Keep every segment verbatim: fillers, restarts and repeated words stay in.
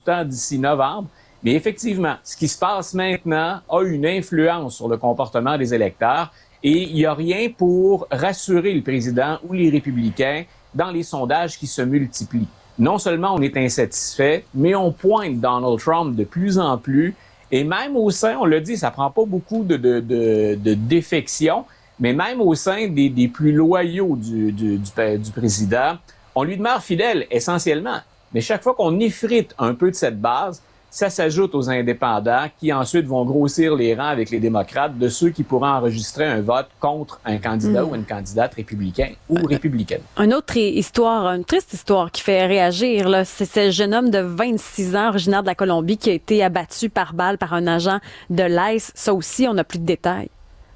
de temps d'ici novembre. Mais effectivement, ce qui se passe maintenant a une influence sur le comportement des électeurs et il n'y a rien pour rassurer le président ou les républicains dans les sondages qui se multiplient. Non seulement on est insatisfait, mais on pointe Donald Trump de plus en plus. Et même au sein, on l'a dit, ça prend pas beaucoup de, de, de, de défection, mais même au sein des, des plus loyaux du, du, du, du président, on lui demeure fidèle essentiellement. Mais chaque fois qu'on effrite un peu de cette base, ça s'ajoute aux indépendants qui ensuite vont grossir les rangs avec les démocrates de ceux qui pourraient enregistrer un vote contre un candidat mmh. ou une candidate républicain ou euh, républicaine. Une autre histoire, une triste histoire qui fait réagir, là, c'est ce jeune homme de vingt-six ans, originaire de la Colombie, qui a été abattu par balle par un agent de l'I C E. Ça aussi, on n'a plus de détails.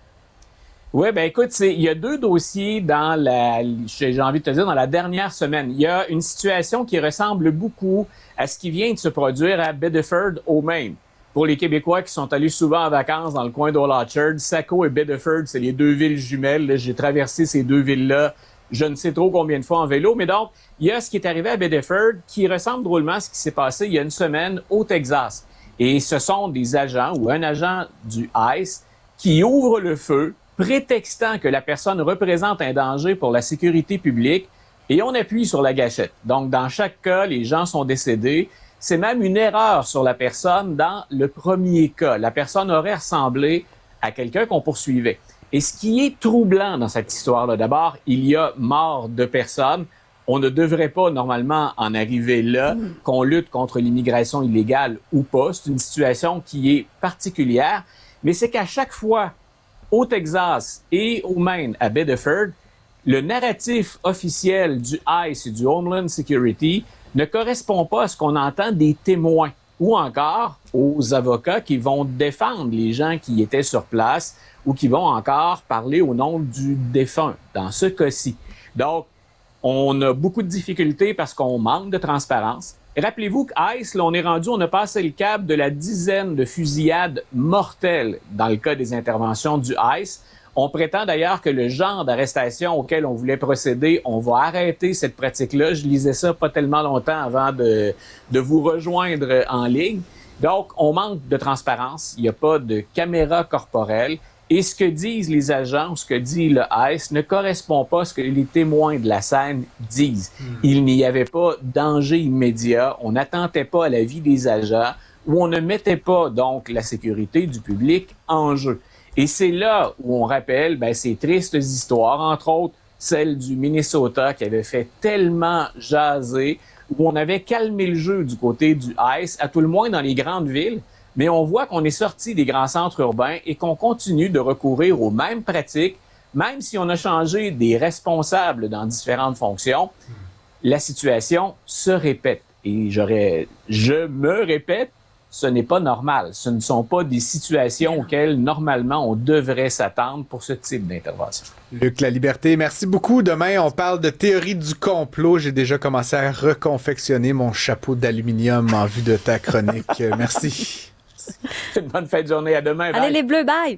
Oui, ben écoute, c'est, il y a deux dossiers dans la, j'ai envie de te dire, dans la dernière semaine. Il y a une situation qui ressemble beaucoup à ce qui vient de se produire à Bedford au Maine. Pour les Québécois qui sont allés souvent en vacances dans le coin d'Old Orchard, Saco et Bedford, c'est les deux villes jumelles. Là, j'ai traversé ces deux villes-là, je ne sais trop combien de fois en vélo. Mais donc, il y a ce qui est arrivé à Bedford qui ressemble drôlement à ce qui s'est passé il y a une semaine au Texas. Et ce sont des agents ou un agent du I C E qui ouvre le feu, prétextant que la personne représente un danger pour la sécurité publique, et on appuie sur la gâchette. Donc, dans chaque cas, les gens sont décédés. C'est même une erreur sur la personne dans le premier cas. La personne aurait ressemblé à quelqu'un qu'on poursuivait. Et ce qui est troublant dans cette histoire-là, d'abord, il y a mort de personnes. On ne devrait pas normalement en arriver là, mmh. qu'on lutte contre l'immigration illégale ou pas. C'est une situation qui est particulière, mais c'est qu'à chaque fois au Texas et au Maine, à Bedford, le narratif officiel du I C E et du Homeland Security ne correspond pas à ce qu'on entend des témoins ou encore aux avocats qui vont défendre les gens qui étaient sur place ou qui vont encore parler au nom du défunt, dans ce cas-ci. Donc, on a beaucoup de difficultés parce qu'on manque de transparence. Rappelez-vous qu'I C E, là, on est rendu, on a passé le cap de la dizaine de fusillades mortelles dans le cas des interventions du I C E. On prétend d'ailleurs que le genre d'arrestation auquel on voulait procéder, on va arrêter cette pratique-là. Je lisais ça pas tellement longtemps avant de, de vous rejoindre en ligne. Donc, on manque de transparence. Il n'y a pas de caméra corporelle. Et ce que disent les agents, ce que dit le I C E ne correspond pas à ce que les témoins de la scène disent. Mmh. Il n'y avait pas danger immédiat, on n'attentait pas à la vie des agents, ou on ne mettait pas donc la sécurité du public en jeu. Et c'est là où on rappelle ben, ces tristes histoires, entre autres celle du Minnesota qui avait fait tellement jaser, où on avait calmé le jeu du côté du I C E, à tout le moins dans les grandes villes. Mais on voit qu'on est sorti des grands centres urbains et qu'on continue de recourir aux mêmes pratiques, même si on a changé des responsables dans différentes fonctions, la situation se répète. Et j'aurais, je me répète, ce n'est pas normal. Ce ne sont pas des situations auxquelles, normalement, on devrait s'attendre pour ce type d'intervention. Luc La Liberté, merci beaucoup. Demain, on parle de théorie du complot. J'ai déjà commencé à reconfectionner mon chapeau d'aluminium en vue de ta chronique. Merci. Une bonne fin de journée. À demain. Bye. Allez les Bleus, bye!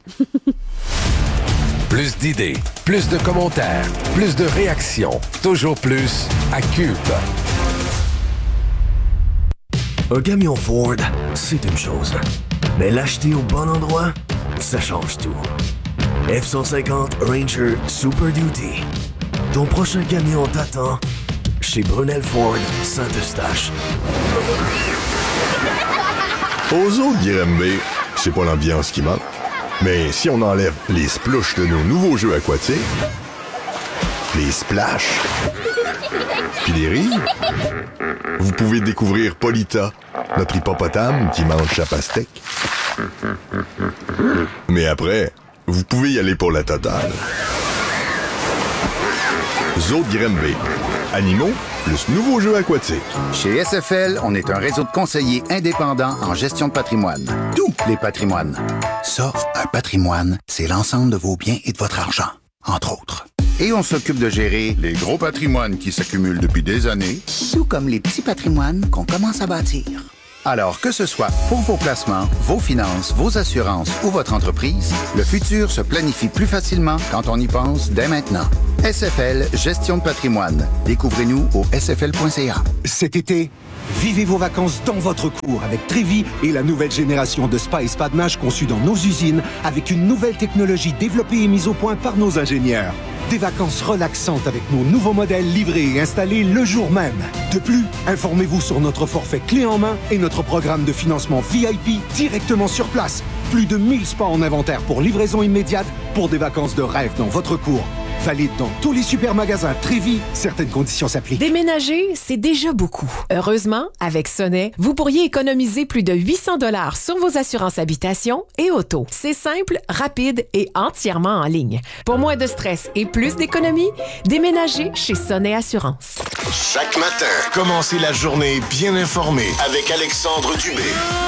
Plus d'idées, plus de commentaires, plus de réactions. Toujours plus à Cube. Un camion Ford, c'est une chose. Mais l'acheter au bon endroit, ça change tout. F cent cinquante Ranger Super Duty. Ton prochain camion t'attend chez Brunel Ford Saint-Eustache. Aux autres Grimby, c'est pas l'ambiance qui manque. Mais si on enlève les splouches de nos nouveaux jeux aquatiques, les splash, puis les rires, vous pouvez découvrir Polita, notre hippopotame qui mange sa pastèque. Mais après, vous pouvez y aller pour la totale. Zoo de Grimby. Animaux plus nouveaux jeux aquatiques. Chez S F L, on est un réseau de conseillers indépendants en gestion de patrimoine. Tous les patrimoines. Ça, un patrimoine, c'est l'ensemble de vos biens et de votre argent, entre autres. Et on s'occupe de gérer les gros patrimoines qui s'accumulent depuis des années, tout comme les petits patrimoines qu'on commence à bâtir. Alors que ce soit pour vos placements, vos finances, vos assurances ou votre entreprise, le futur se planifie plus facilement quand on y pense dès maintenant. S F L Gestion de patrimoine. Découvrez-nous au s f l point c a. Cet été, vivez vos vacances dans votre cour avec Trévi et la nouvelle génération de spa et spa de nage conçue dans nos usines avec une nouvelle technologie développée et mise au point par nos ingénieurs. Des vacances relaxantes avec nos nouveaux modèles livrés et installés le jour même. De plus, informez-vous sur notre forfait clé en main et notre programme de financement V I P directement sur place. Plus de mille spas en inventaire pour livraison immédiate pour des vacances de rêve dans votre cour. Valide dans tous les supermagasins Trévi. Certaines conditions s'appliquent. Déménager, c'est déjà beaucoup. Heureusement, avec Sonnet, vous pourriez économiser plus de huit cents dollars sur vos assurances habitation et auto. C'est simple, rapide et entièrement en ligne. Pour moins de stress et plus d'économie, déménagez chez Sonnet Assurance. Chaque matin, commencez la journée bien informé avec Alexandre Dubé.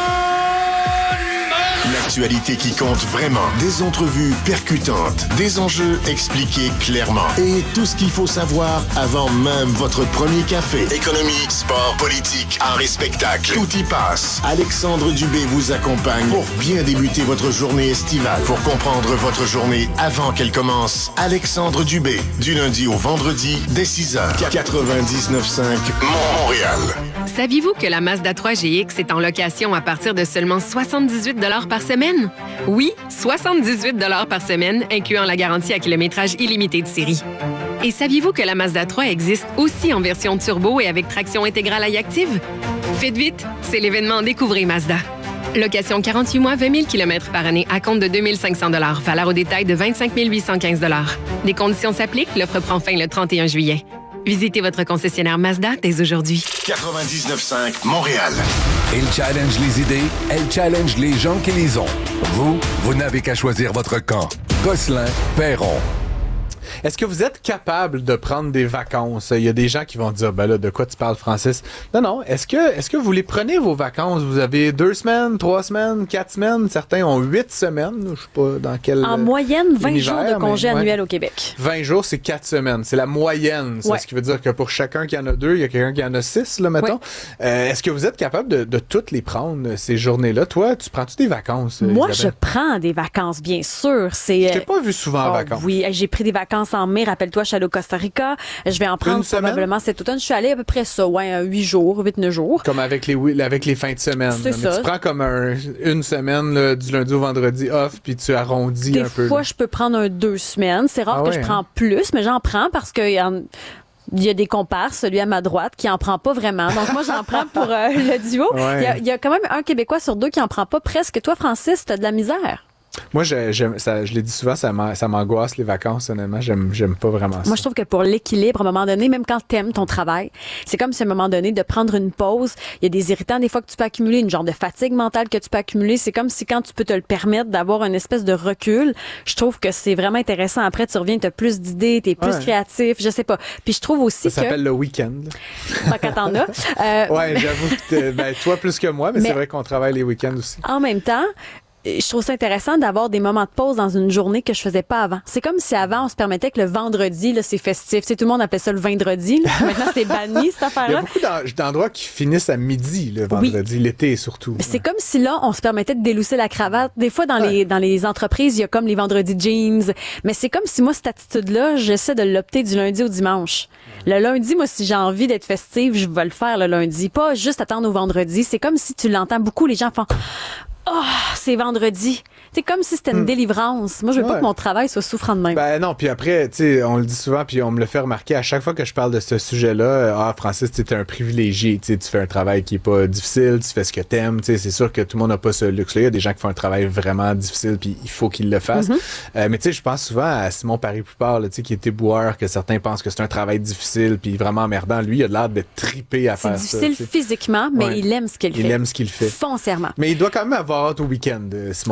L'actualité qui compte vraiment. Des entrevues percutantes, des enjeux expliqués clairement et tout ce qu'il faut savoir avant même votre premier café. Économie, sport, politique, art et spectacle. Tout y passe. Alexandre Dubé vous accompagne pour bien débuter votre journée estivale. Pour comprendre votre journée avant qu'elle commence, Alexandre Dubé, du lundi au vendredi, dès six heures. quatre-vingt-dix-neuf cinq Montréal. Saviez-vous que la Mazda trois G X est en location à partir de seulement soixante-dix-huit dollars par semaine? Oui, soixante-dix-huit dollars par semaine, incluant la garantie à kilométrage illimité de série. Et saviez-vous que la Mazda trois existe aussi en version turbo et avec traction intégrale iActive? Faites vite, c'est l'événement Découvrez Mazda. Location quarante-huit mois, vingt mille kilomètres par année à compte de deux mille cinq cents dollars. Valeur au détail de vingt-cinq mille huit cent quinze dollars. Des conditions s'appliquent, l'offre prend fin le trente et un juillet. Visitez votre concessionnaire Mazda dès aujourd'hui. quatre-vingt-dix-neuf cinq Montréal. Elle challenge les idées, elle challenge les gens qui les ont. Vous, vous n'avez qu'à choisir votre camp. Gosselin, Perron. Est-ce que vous êtes capable de prendre des vacances? Il y a des gens qui vont dire, ben là, de quoi tu parles, Francis? Non, non. Est-ce que, est-ce que vous les prenez, vos vacances? Vous avez deux semaines, trois semaines, quatre semaines? Certains ont huit semaines. Je sais pas dans quel En moyenne, vingt univers, jours de congé mais, annuel ouais. au Québec. vingt jours, c'est quatre semaines. C'est la moyenne. C'est ouais. ce qui veut dire que pour chacun qui en a deux, il y a quelqu'un qui en a six, là, mettons. Ouais. Euh, est-ce que vous êtes capable de, de toutes les prendre, ces journées-là? Toi, tu prends-tu des vacances? Moi, Isabelle? je prends des vacances, bien sûr. C'est, je t'ai pas vu souvent oh, en vacances. Oui, j'ai pris des vacances en mai. Rappelle-toi, je suis allée au Costa Rica. Je vais en prendre probablement cet automne. Je suis allée à peu près ça, ouais, huit jours, huit, neuf jours. Comme avec les, avec les fins de semaine. C'est là. ça. Mais tu prends comme un, une semaine, là, du lundi au vendredi off, puis tu arrondis des un peu. Des fois, là. je peux prendre un deux semaines. C'est rare ah que ouais, je prends hein? plus, mais j'en prends parce que y, en, y a des compars, celui à ma droite, qui en prend pas vraiment. Donc, moi, j'en prends pour euh, le duo. Il ouais. y, a, y a quand même un Québécois sur deux qui en prend pas presque. Toi, Francis, t'as de la misère. Moi, je, j'aime, ça, je l'ai dit souvent, ça, ça m'angoisse les vacances, honnêtement. J'aime, j'aime pas vraiment ça. Moi, je trouve que pour l'équilibre, à un moment donné, même quand t'aimes ton travail, c'est comme si à un moment donné, de prendre une pause, il y a des irritants des fois que tu peux accumuler, une genre de fatigue mentale que tu peux accumuler. C'est comme si quand tu peux te le permettre d'avoir une espèce de recul, je trouve que c'est vraiment intéressant. Après, tu reviens, t'as plus d'idées, t'es plus ouais. créatif, je sais pas. Puis je trouve aussi ça que... Ça s'appelle le week-end. Quand t'en as. Euh... Ouais, j'avoue que ben, toi plus que moi, mais, mais c'est vrai qu'on travaille les week-ends aussi. En même temps, je trouve ça intéressant d'avoir des moments de pause dans une journée que je faisais pas avant. C'est comme si avant, on se permettait que le vendredi, là, c'est festif. Tu sais, tout le monde appelait ça le vendredi. Là. Maintenant, c'est banni, cette affaire-là. Il y a beaucoup d'endroits qui finissent à midi, le vendredi, oui. l'été surtout. C'est ouais. comme si là, on se permettait de délousser la cravate. Des fois, dans ouais. les dans les entreprises, il y a comme les vendredis jeans. Mais c'est comme si moi, cette attitude-là, j'essaie de l'opter du lundi au dimanche. Le lundi, moi, si j'ai envie d'être festive, je vais le faire le lundi. Pas juste attendre au vendredi. C'est comme si tu l'entends beaucoup, les gens font... Oh, c'est vendredi. C'est comme si c'était une hmm. délivrance. Moi, je veux ouais. pas que mon travail soit souffrant de même. Ben non, puis après, tu sais, on le dit souvent, puis on me le fait remarquer à chaque fois que je parle de ce sujet-là. Ah, Francis, t'es un privilégié. Tu sais, tu fais un travail qui est pas difficile, tu fais ce que t'aimes. Tu sais, c'est sûr que tout le monde n'a pas ce luxe-là. Il y a des gens qui font un travail vraiment difficile, puis il faut qu'ils le fassent. Mm-hmm. Euh, mais tu sais, je pense souvent à Simon Paris-Poupard, tu sais, qui est éboueur, que certains pensent que c'est un travail difficile, puis vraiment emmerdant. Lui, il a l'air d'être trippé à c'est faire ça. C'est difficile physiquement, mais ouais. il aime ce qu'il il fait. Il aime ce qu'il fait. Foncièrement. Mais il doit quand même avoir hâte au week-end, Simon Paris-Poupard.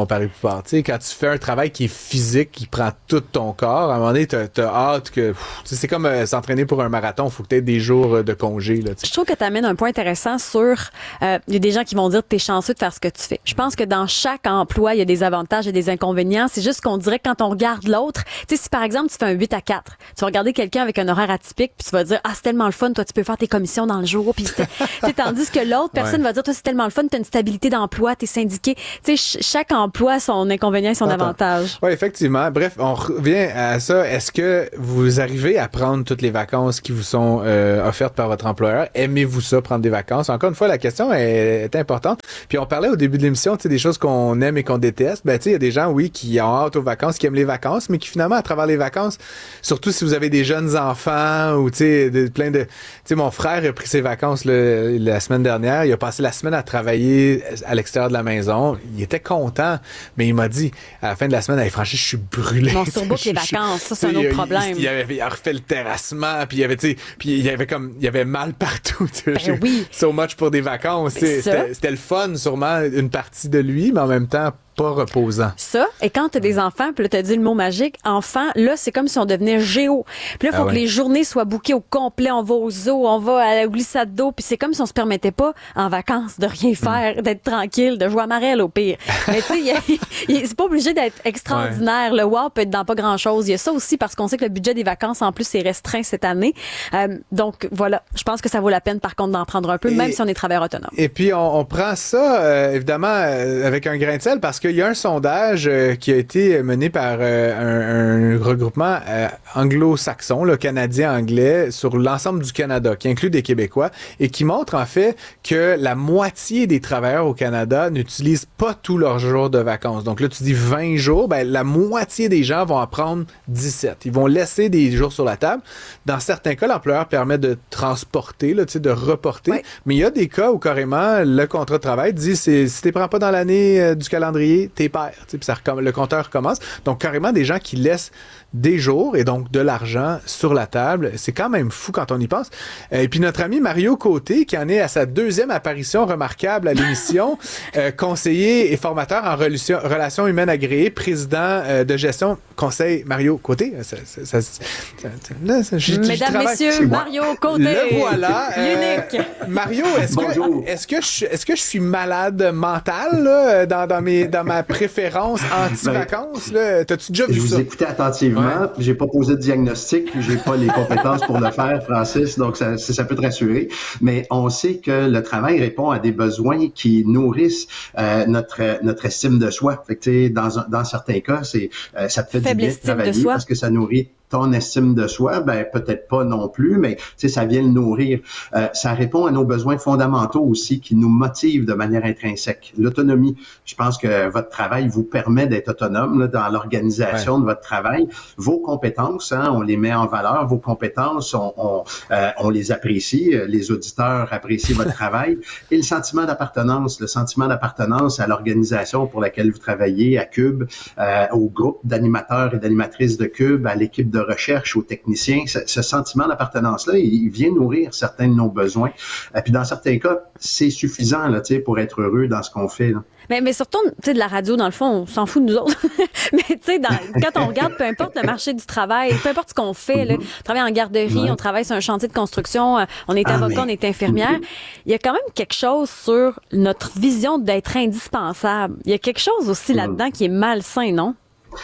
sport. Tu sais, quand tu fais un travail qui est physique, qui prend tout ton corps, à un moment donné, t'as, t'as hâte que... Pff, c'est comme euh, s'entraîner pour un marathon, il faut que tu aies des jours de congé. Là, je trouve que tu amènes un point intéressant sur... Il euh, y a des gens qui vont dire que tu es chanceux de faire ce que tu fais. Je pense que dans chaque emploi, il y a des avantages et des inconvénients. C'est juste qu'on dirait que quand on regarde l'autre, tu sais, si par exemple, tu fais un huit à quatre, tu vas regarder quelqu'un avec un horaire atypique, puis tu vas dire, ah, c'est tellement le fun, toi, tu peux faire tes commissions dans le jour, puis tandis que l'autre personne ouais. va dire, toi, c'est tellement le fun, tu as une stabilité d'emploi, tu es syndiqué. Tu sais, ch- chaque emploi a son inconvénient et son Attends. avantage. Oui, effectivement. Bref, on revient à ça. Est-ce que vous arrivez à prendre toutes les vacances qui vous sont euh, offertes par votre employeur? Aimez-vous ça, prendre des vacances? Encore une fois, la question est, est importante. Puis on parlait au début de l'émission, tu sais, des choses qu'on aime et qu'on déteste. Ben, tu sais, il y a des gens, oui, qui ont hâte aux vacances, qui aiment les vacances, mais qui finalement, à travers les vacances, surtout si vous avez des jeunes enfants ou, tu sais, de, plein de... Tu sais, mon frère a pris ses vacances le, la semaine dernière. Il a passé la semaine à travailler à l'extérieur de la maison. Il était content, mais il m'a dit, à la fin de la semaine, hey, franchement, je suis brûlé. On surbook les vacances, ça, c'est un autre il, problème. Il, il, avait, il a refait le terrassement, puis il y avait, tu sais, puis il y avait comme, il y avait mal partout. Ben oui. So much pour des vacances. C'était, c'était le fun, sûrement, une partie de lui, mais en même temps, pas reposant. Ça, et quand t'as des enfants, puis là, t'as dit le mot magique, enfant, là, c'est comme si on devenait géo. Puis là, il faut ah ouais. que les journées soient bouquées au complet. On va au zoo, on va à la glissade d'eau, puis c'est comme si on se permettait pas, en vacances, de rien faire, mm. d'être tranquille, de jouer à marelle au pire. Mais tu sais, c'est pas obligé d'être extraordinaire. Ouais. Le wow peut être dans pas grand-chose. Il y a ça aussi, parce qu'on sait que le budget des vacances, en plus, est restreint cette année. Euh, donc, voilà. Je pense que ça vaut la peine, par contre, d'en prendre un peu, et, même si on est travailleur autonome. Et puis, on, on prend ça, euh, évidemment, euh, avec un grain de sel, parce qu'il y a un sondage euh, qui a été mené par euh, un, un regroupement euh, anglo-saxon, là, canadien-anglais, sur l'ensemble du Canada, qui inclut des Québécois, et qui montre en fait que la moitié des travailleurs au Canada n'utilisent pas tous leurs jours de vacances. Donc là, tu dis vingt jours, ben, la moitié des gens vont en prendre dix-sept. Ils vont laisser des jours sur la table. Dans certains cas, l'employeur permet de transporter, là, tu sais, de reporter, ouais. mais il y a des cas où carrément le contrat de travail dit c'est, si tu ne prends pas dans l'année euh, du calendrier, t'es père. Puis ça, le compteur recommence. Donc, carrément, des gens qui laissent des jours et donc de l'argent sur la table. C'est quand même fou quand on y pense. Et puis, notre ami Mario Côté, qui en est à sa deuxième apparition remarquable à l'émission, euh, conseiller et formateur en relation, relations humaines agréées, président euh, de gestion, conseil Mario Côté. Ça, ça, ça, ça, là, ça, j'y, Mesdames, j'y messieurs, Mario Côté. Le voilà. Unique. Euh, Mario, est-ce que, est-ce, que je, est-ce que je suis malade mental là, dans, dans, mes, dans ma préférence anti-vacances? Là? T'as-tu déjà vu je ça? Je vous écoutais attentivement. Ouais. J'ai pas posé de diagnostic, j'ai pas les compétences pour le faire, Francis, donc ça, ça peut te rassurer. Mais on sait que le travail répond à des besoins qui nourrissent euh, notre notre estime de soi. Fait que, dans dans certains cas, c'est euh, ça te fait Faible du bien de travailler parce que ça nourrit ton estime de soi, ben peut-être pas non plus, mais tu sais, ça vient le nourrir. Euh, ça répond à nos besoins fondamentaux aussi qui nous motivent de manière intrinsèque. L'autonomie, je pense que votre travail vous permet d'être autonome là, dans l'organisation ouais. de votre travail. Vos compétences, hein, on les met en valeur. Vos compétences, on, on, euh, on les apprécie. Les auditeurs apprécient votre travail. Et le sentiment d'appartenance, le sentiment d'appartenance à l'organisation pour laquelle vous travaillez, à Cube, euh, au groupe d'animateurs et d'animatrices de Cube, à l'équipe de recherche, aux techniciens, ce, ce sentiment d'appartenance-là, il, il vient nourrir certains de nos besoins. Et puis dans certains cas, c'est suffisant là, pour être heureux dans ce qu'on fait. Là. Mais, mais surtout, tu sais, de la radio, dans le fond, on s'en fout de nous autres. Mais tu sais, quand on regarde, peu importe le marché du travail, peu importe ce qu'on fait, là, on travaille en garderie, ouais. on travaille sur un chantier de construction, on est ah, avocat, mais... on est infirmière, il y a quand même quelque chose sur notre vision d'être indispensable. Il y a quelque chose aussi là-dedans qui est malsain, non?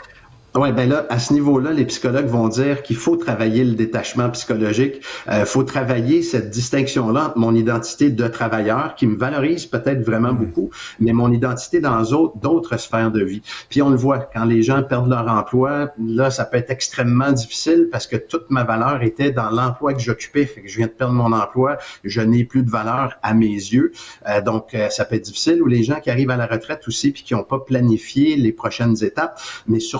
Oui, ben là, à ce niveau-là, les psychologues vont dire qu'il faut travailler le détachement psychologique. Il euh, faut travailler cette distinction-là entre mon identité de travailleur, qui me valorise peut-être vraiment mmh. beaucoup, mais mon identité dans d'autres, d'autres sphères de vie. Puis on le voit, quand les gens perdent leur emploi, là, ça peut être extrêmement difficile parce que toute ma valeur était dans l'emploi que j'occupais. Fait que je viens de perdre mon emploi, je n'ai plus de valeur à mes yeux. Euh, donc, euh, ça peut être difficile. Ou les gens qui arrivent à la retraite aussi puis qui n'ont pas planifié les prochaines étapes, mais surtout qui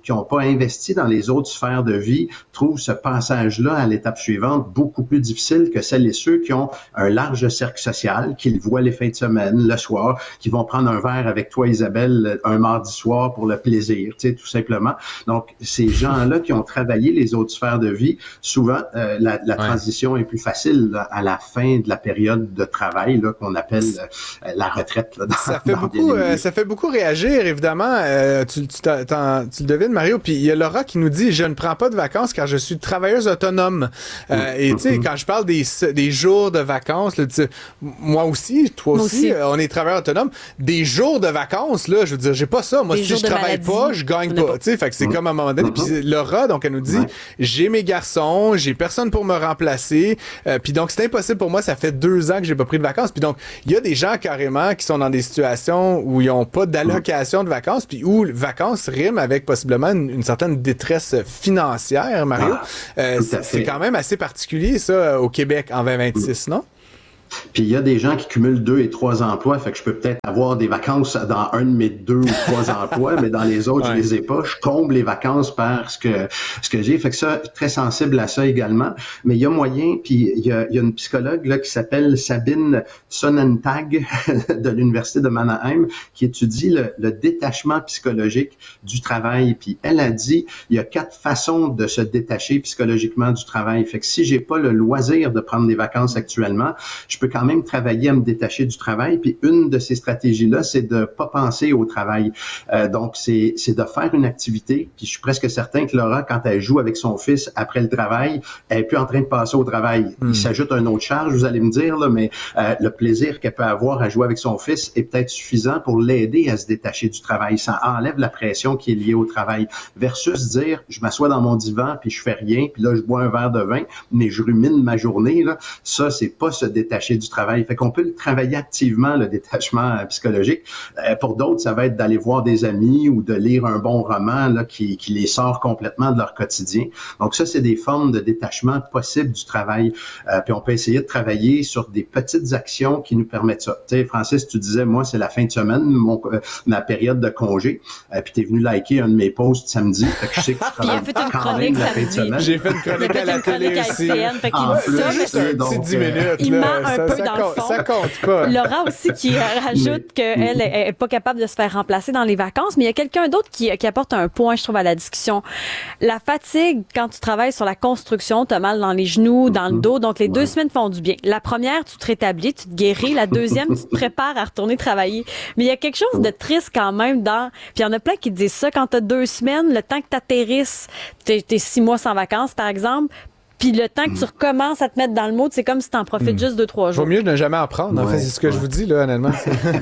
qui n'ont pas investi dans les autres sphères de vie trouvent ce passage-là à l'étape suivante beaucoup plus difficile que celles et ceux qui ont un large cercle social, qui le voient les fins de semaine, le soir, qui vont prendre un verre avec toi, Isabelle, un mardi soir pour le plaisir, tu sais, tout simplement. Donc, ces gens-là qui ont travaillé les autres sphères de vie, souvent, euh, la, la ouais. transition est plus facile là, à la fin de la période de travail là, qu'on appelle euh, la retraite. Là, dans, ça, fait beaucoup, euh, ça fait beaucoup réagir, évidemment. Euh, tu, tu, tu le devines, Mario. Puis il y a Laura qui nous dit « Je ne prends pas de vacances car je suis travailleuse autonome. Euh, » Et tu sais, quand je parle des, des jours de vacances, là, moi aussi, toi aussi, aussi. Euh, on est travailleurs autonomes. Des jours de vacances, là, je veux dire, j'ai pas ça. Moi, des si je travaille maladie, pas, je gagne pas. Tu sais, fait que c'est comme à un moment donné. Puis Laura, donc, elle nous dit ouais. « J'ai mes garçons, j'ai personne pour me remplacer. Euh, puis donc, c'est impossible pour moi. Ça fait deux ans que j'ai pas pris de vacances. Puis donc, il y a des gens carrément qui sont dans des situations où ils ont pas d'allocation de vacances, puis où vacances rime avec possiblement une, une certaine détresse financière, Mario. Ah, euh, c'est, c'est quand même assez particulier, ça, au Québec en vingt vingt-six, non? Puis il y a des gens qui cumulent deux et trois emplois, fait que je peux peut-être avoir des vacances dans un de mes deux ou trois emplois, mais dans les autres, ouais. je les ai pas. Je comble les vacances par ce que ce que j'ai. Fait que ça, très sensible à ça également. Mais il y a moyen, puis il y a, il y a une psychologue là qui s'appelle Sabine Sonnentag de l'Université de Mannheim qui étudie le, le détachement psychologique du travail. Puis elle a dit, il y a quatre façons de se détacher psychologiquement du travail. Fait que si j'ai pas le loisir de prendre des vacances actuellement, je peux quand même travailler à me détacher du travail. Puis une de ces stratégies-là, c'est de pas penser au travail. Euh, donc, c'est, c'est de faire une activité. Puis je suis presque certain que Laura, quand elle joue avec son fils après le travail, elle est plus en train de passer au travail. Mm. Il s'ajoute un autre charge, vous allez me dire, là, mais euh, le plaisir qu'elle peut avoir à jouer avec son fils est peut-être suffisant pour l'aider à se détacher du travail. Ça enlève la pression qui est liée au travail. Versus dire, je m'assois dans mon divan, puis je fais rien, puis là, je bois un verre de vin, mais je rumine ma journée. Là. Ça, c'est pas se détacher du travail. Fait qu'on peut le travailler activement, le détachement euh, psychologique. Euh, pour d'autres, ça va être d'aller voir des amis ou de lire un bon roman là, qui, qui les sort complètement de leur quotidien. Donc ça, c'est des formes de détachement possibles du travail. Euh, puis on peut essayer de travailler sur des petites actions qui nous permettent ça. Tu sais, Francis, tu disais, moi, c'est la fin de semaine, mon, euh, ma période de congé. Euh, puis t'es venu liker un de mes posts samedi. Fait que je sais que tu travailles quand même la fin de semaine. J'ai fait une chronique à la télé aussi. En plus, juste un petit dix minutes. Il ment un ça, peu ça dans compte, le fond. Ça compte pas. Laura aussi qui rajoute qu'elle n'est est pas capable de se faire remplacer dans les vacances, mais il y a quelqu'un d'autre qui, qui apporte un point, je trouve, à la discussion. La fatigue, quand tu travailles sur la construction, tu as mal dans les genoux, dans le dos, donc les ouais. deux semaines font du bien. La première, tu te rétablis, tu te guéris. La deuxième, tu te prépares à retourner travailler. Mais il y a quelque chose de triste quand même dans... Puis il y en a plein qui disent ça, quand tu as deux semaines, le temps que tu atterrisses, tu es six mois sans vacances, par exemple, puis le temps que tu recommences à te mettre dans le mood, c'est comme si tu en profites mmh. juste deux, trois jours. Vaut mieux ne jamais en prendre. Ouais, en fait, c'est ce que ouais. je vous dis, là, honnêtement.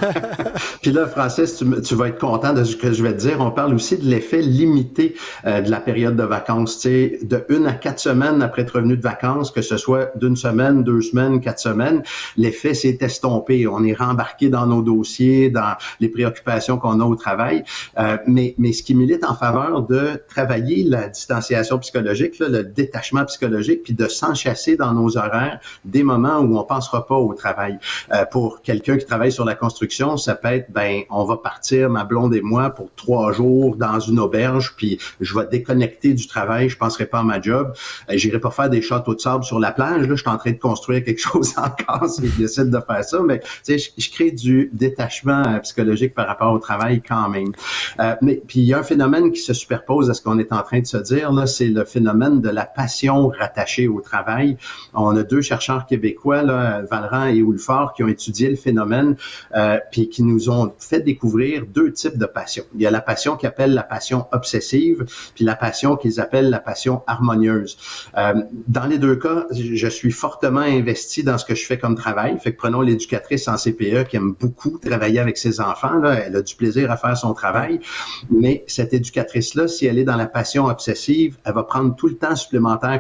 Puis là, Francis, tu, tu vas être content de ce que je vais te dire. On parle aussi de l'effet limité euh, de la période de vacances. Tu sais, de une à quatre semaines après être revenu de vacances, que ce soit d'une semaine, deux semaines, quatre semaines, l'effet s'est estompé. On est rembarqué dans nos dossiers, dans les préoccupations qu'on a au travail. Euh, mais, mais ce qui milite en faveur de travailler la distanciation psychologique, là, le détachement psychologique, puis de s'enchasser dans nos horaires des moments où on pensera pas au travail. Euh, pour quelqu'un qui travaille sur la construction, ça peut être, ben, on va partir, ma blonde et moi, pour trois jours dans une auberge, puis je vais déconnecter du travail, je penserai pas à ma job, euh, j'irai pas faire des châteaux de sable sur la plage, là, je suis en train de construire quelque chose encore si je décide de faire ça, mais tu sais, je, je crée du détachement euh, psychologique par rapport au travail quand même. Euh, mais puis il y a un phénomène qui se superpose à ce qu'on est en train de se dire, là, c'est le phénomène de la passion ratée au travail. On a deux chercheurs québécois, là, Valran et Houlfort, qui ont étudié le phénomène euh, puis qui nous ont fait découvrir deux types de passion. Il y a la passion qu'ils appellent la passion obsessive, puis la passion qu'ils appellent la passion harmonieuse. Euh, dans les deux cas, je suis fortement investi dans ce que je fais comme travail. Fait que prenons l'éducatrice en C P E qui aime beaucoup travailler avec ses enfants. Là, elle a du plaisir à faire son travail, mais cette éducatrice-là, si elle est dans la passion obsessive, elle va prendre tout le temps supplémentaire qu'on lui offre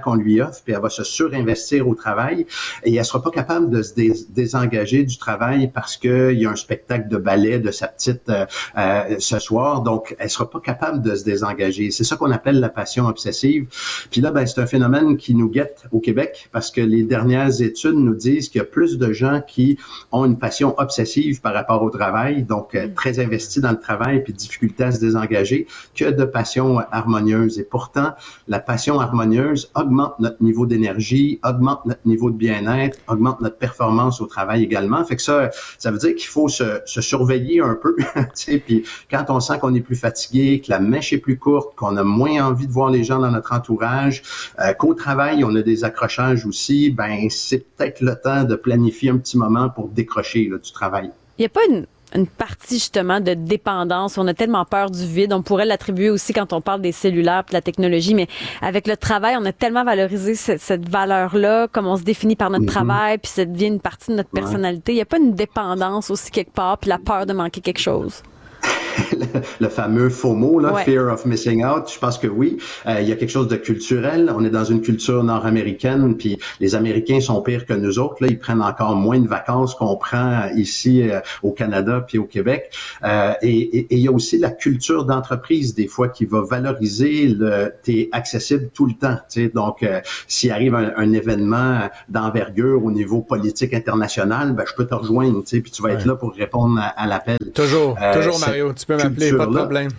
main-d'œuvre, puis elle va se surinvestir au travail et elle sera pas capable de se dés- désengager du travail parce que il y a un spectacle de ballet de sa petite euh, euh, ce soir, donc elle sera pas capable de se désengager. C'est ça qu'on appelle la passion obsessive. Puis là, ben c'est un phénomène qui nous guette au Québec parce que les dernières études nous disent qu'il y a plus de gens qui ont une passion obsessive par rapport au travail, donc euh, très investis dans le travail puis difficulté à se désengager, que de passion harmonieuse. Et pourtant, la passion harmonieuse augmente notre niveau d'énergie, augmente notre niveau de bien-être, augmente notre performance au travail également. Fait que ça, ça veut dire qu'il faut se, se surveiller un peu, tu sais. Puis quand on sent qu'on est plus fatigué, que la mèche est plus courte, qu'on a moins envie de voir les gens dans notre entourage, euh, qu'au travail on a des accrochages aussi, ben c'est peut-être le temps de planifier un petit moment pour décrocher là, du travail. Il n'y a pas une, une partie justement de dépendance. On a tellement peur du vide. On pourrait l'attribuer aussi quand on parle des cellulaires et de la technologie, mais avec le travail, on a tellement valorisé cette, cette valeur-là, comme on se définit par notre mm-hmm. travail, puis ça devient une partie de notre personnalité. Il n'y a pas une dépendance aussi quelque part, puis la peur de manquer quelque chose. le, le fameux FOMO, là, ouais. Fear of Missing Out, je pense que oui. Euh, il y a quelque chose de culturel. On est dans une culture nord-américaine, puis les Américains sont pires que nous autres. Là, ils prennent encore moins de vacances qu'on prend ici euh, au Canada puis au Québec. Euh, et, et, et il y a aussi la culture d'entreprise, des fois, qui va valoriser le t'es accessible tout le temps. Tu sais, donc, euh, s'il arrive un, un événement d'envergure au niveau politique international, ben je peux te rejoindre, tu sais, puis tu vas ouais. être là pour répondre à, à l'appel. Toujours, euh, toujours Mario. Tu peux m'appeler, pas de problème.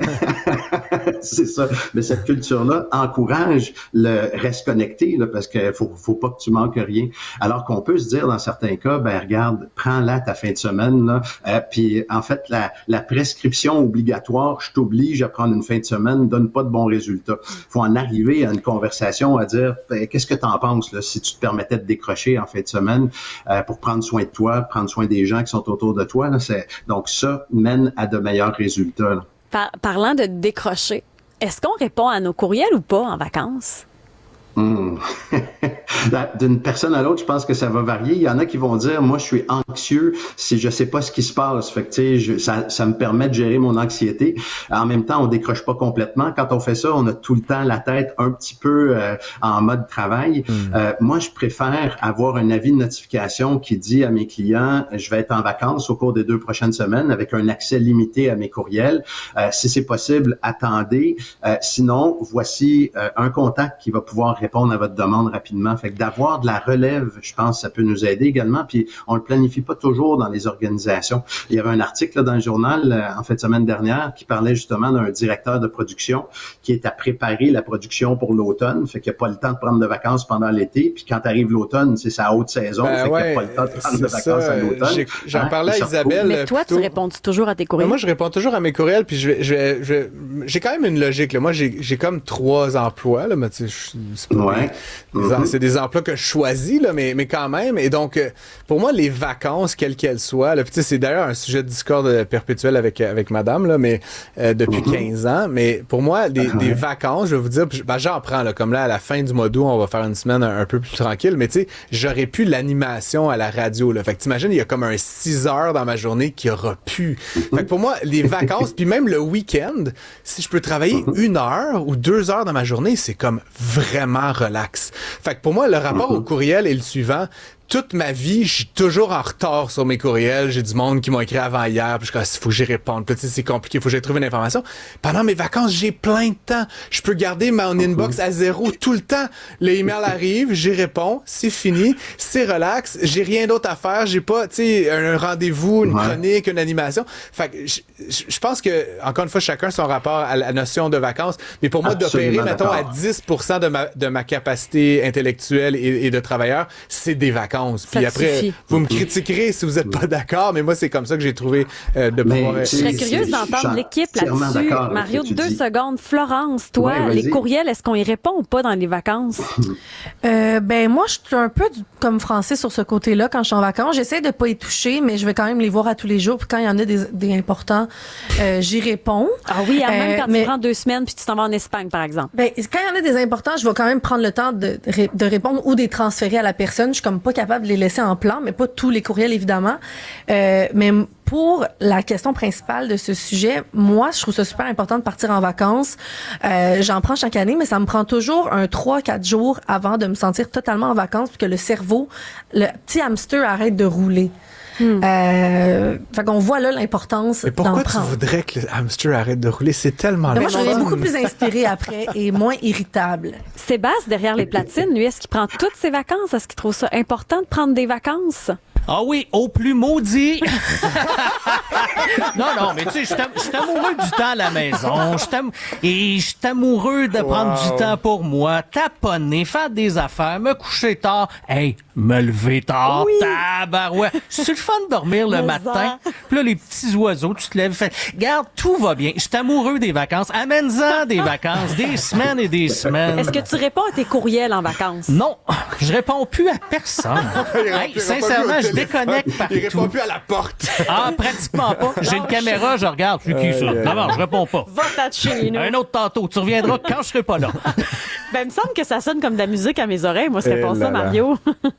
C'est ça. Mais cette culture-là encourage le reste connecté, là, parce qu'il faut, faut pas que tu manques rien. Alors qu'on peut se dire dans certains cas, ben regarde, prends-la ta fin de semaine, là. Euh, puis en fait, la, la prescription obligatoire, je t'oblige à prendre une fin de semaine, donne pas de bons résultats. Faut en arriver à une conversation à dire, ben, qu'est-ce que t'en penses là, si tu te permettais de décrocher en fin de semaine euh, pour prendre soin de toi, prendre soin des gens qui sont autour de toi. Là, c'est, donc ça mène à de meilleurs résultats. Là. Par, parlant de décrocher, est-ce qu'on répond à nos courriels ou pas en vacances? Mmh. D'une personne à l'autre, je pense que ça va varier. Il y en a qui vont dire, moi, je suis anxieux si je sais pas ce qui se passe. Fait que, tu sais, je, ça, ça me permet de gérer mon anxiété. En même temps, on décroche pas complètement. Quand on fait ça, on a tout le temps la tête un petit peu euh, en mode travail. Mmh. Euh, moi, je préfère avoir un avis de notification qui dit à mes clients, je vais être en vacances au cours des deux prochaines semaines avec un accès limité à mes courriels. Euh, si c'est possible, attendez. Euh, sinon, voici euh, un contact qui va pouvoir répondre à votre demande rapidement. Fait que d'avoir de la relève, je pense, ça peut nous aider également. Puis on le planifie pas toujours dans les organisations. Il y avait un article là, dans le journal euh, en fin de semaine dernière qui parlait justement d'un directeur de production qui est à préparer la production pour l'automne. Fait qu'il n'y a pas le temps de prendre de vacances pendant l'été. Puis quand arrive l'automne, c'est sa haute saison. Ben fait ouais, qu'il n'y a pas le temps de prendre de vacances ça, à l'automne. J'ai, j'en hein, parlais à Isabelle. Mais toi, plutôt. Tu réponds toujours à tes courriels? Mais moi, je réponds toujours à mes courriels. Puis je, je, je, j'ai quand même une logique. Là. Moi, j'ai, j'ai comme trois emplois. Là, mais tu sais, c'est pas ouais. des, mm-hmm. c'est des emplois que je choisis, là, mais, mais quand même. Et donc, euh, pour moi, les vacances, quelles qu'elles soient, là, puis, c'est d'ailleurs un sujet de discorde perpétuel avec, avec madame, là, mais euh, depuis mm-hmm. quinze ans. Mais pour moi, des, uh-huh. des vacances, je vais vous dire, ben, j'en prends, là, comme là, à la fin du mois d'août, on va faire une semaine un, un peu plus tranquille. Mais tu sais, j'aurais pu l'animation à la radio. Là. Fait que t'imagines, il y a comme un six heures dans ma journée qui aura pu. Fait que pour moi, les vacances, puis même le week-end, si je peux travailler mm-hmm. une heure ou deux heures dans ma journée, c'est comme vraiment relax. Fait que pour moi, le rapport mm-hmm. au courriel est le suivant. Toute ma vie, je suis toujours en retard sur mes courriels. J'ai du monde qui m'ont écrit avant hier, puis je suis il faut que j'y réponde. Puis tu sais, c'est compliqué, il faut que j'aille trouver une information. Pendant mes vacances, j'ai plein de temps. Je peux garder mon inbox à zéro tout le temps. Les emails arrivent, j'y réponds, c'est fini, c'est relax. J'ai rien d'autre à faire. J'ai pas, tu sais, un rendez-vous, une ouais. chronique, une animation. Fait que je, je pense que, encore une fois, chacun son rapport à la notion de vacances. Mais pour moi, Absolument d'opérer, mettons, à dix pour cent de ma, de ma capacité intellectuelle et, et de travailleur, c'est des vacances. Ça Puis après, suffit. vous me critiquerez si vous n'êtes pas d'accord, mais moi, c'est comme ça que j'ai trouvé euh, de pouvoir... Je serais curieuse d'entendre l'équipe là-dessus. Mario, deux dis. secondes. Florence, toi, ouais, les courriels, est-ce qu'on y répond ou pas dans les vacances? euh, ben moi, je suis un peu comme Francis sur ce côté-là quand je suis en vacances. J'essaie de pas y toucher, mais je vais quand même les voir à tous les jours. Puis quand il y en a des, des importants, euh, j'y réponds. Ah oui, euh, même quand mais, tu prends deux semaines puis tu t'en vas en Espagne, par exemple. Ben, quand il y en a des importants, je vais quand même prendre le temps de, de répondre ou des transférer à la personne. Je suis comme pas capable capable de les laisser en plan, mais pas tous les courriels, évidemment. Euh, mais pour la question principale de ce sujet, moi, je trouve ça super important de partir en vacances. Euh, j'en prends chaque année, mais ça me prend toujours un trois quatre jours avant de me sentir totalement en vacances, puis que le cerveau, le petit hamster arrête de rouler. Hmm. Euh, fait qu'on voit là l'importance d'en prendre. Mais pourquoi tu voudrais que le hamster arrête de rouler? C'est tellement... Moi, je deviens beaucoup plus inspirée après et moins irritable. Sébastien, derrière les platines, lui, est-ce qu'il prend toutes ses vacances? Est-ce qu'il trouve ça important de prendre des vacances? Ah oui, au plus maudit. non, non, mais tu sais, je suis amoureux du temps à la maison. Et je suis amoureux de prendre wow. du temps pour moi, taponner, faire des affaires, me coucher tard. Hey, me lever tard, oui. tabarouette. C'est le fun de dormir le mais matin. Puis là, les petits oiseaux, tu te lèves, fais, regarde, tout va bien. Je suis amoureux des vacances. Amène-en des vacances, des semaines et des semaines. Est-ce que tu réponds à tes courriels en vacances? Non, je réponds plus à personne. Hey, sincèrement, je déconnecte partout. Il répond plus à la porte. Ah, pratiquement pas. J'ai une caméra, je regarde. C'est qui ça? Non, non, je réponds pas. Va t'acheter, nous. Un autre tantôt. Tu reviendras quand je serai pas là. Ben, il me semble que ça sonne comme de la musique à mes oreilles. Moi, c'est pas ça, Mario.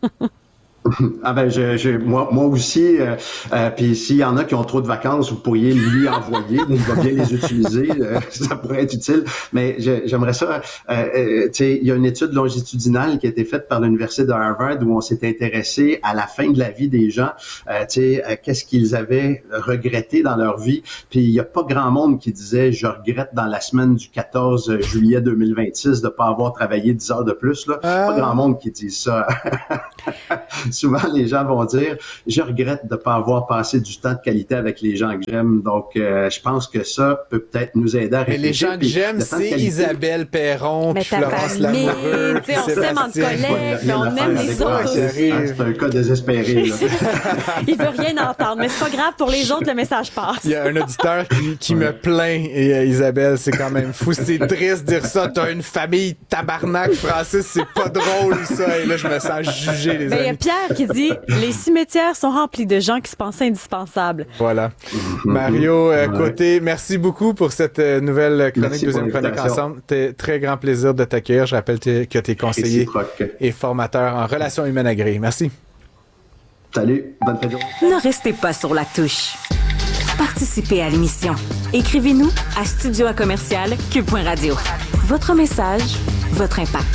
Ah ben je, je moi moi aussi euh, euh, puis s'il y en a qui ont trop de vacances, vous pourriez lui envoyer, il va bien les utiliser, euh, ça pourrait être utile. Mais je, j'aimerais ça, euh, euh, tu sais, il y a une étude longitudinale qui a été faite par l'université de Harvard où on s'est intéressé à la fin de la vie des gens, euh, tu sais, euh, qu'est-ce qu'ils avaient regretté dans leur vie. Puis il y a pas grand monde qui disait je regrette dans la semaine du quatorze juillet deux mille vingt-six de pas avoir travaillé dix heures de plus là. Euh... Pas grand monde qui dit ça. Souvent, les gens vont dire « Je regrette de ne pas avoir passé du temps de qualité avec les gens que j'aime. » Donc, euh, je pense que ça peut peut-être nous aider à réfléchir. Mais les gens que j'aime, c'est Isabelle Perron, puis Florence Lamoureux, puis on s'aime entre collègues, puis on aime les autres aussi. C'est un cas désespéré. Là. Il veut rien entendre, mais c'est pas grave. Pour les autres, le message passe. Il y a un auditeur qui, qui me plaint, et euh, Isabelle, c'est quand même fou. C'est triste de dire ça. T'as une famille tabarnak, Francis, c'est pas drôle, ça. Et là, je me sens jugé, les ben, amis. Il y a Pierre qui dit « Les cimetières sont remplis de gens qui se pensaient indispensables. » Voilà. Mario euh, Côté, merci beaucoup pour cette euh, nouvelle chronique, merci deuxième chronique ensemble. C'était très grand plaisir de t'accueillir. Je rappelle que tu es conseiller et formateur en relations humaines agréées. Merci. Salut, bonne fin de journée. Ne restez pas sur la touche. Participez à l'émission. Écrivez-nous à studio à commercial cube point radio. Votre message, votre impact.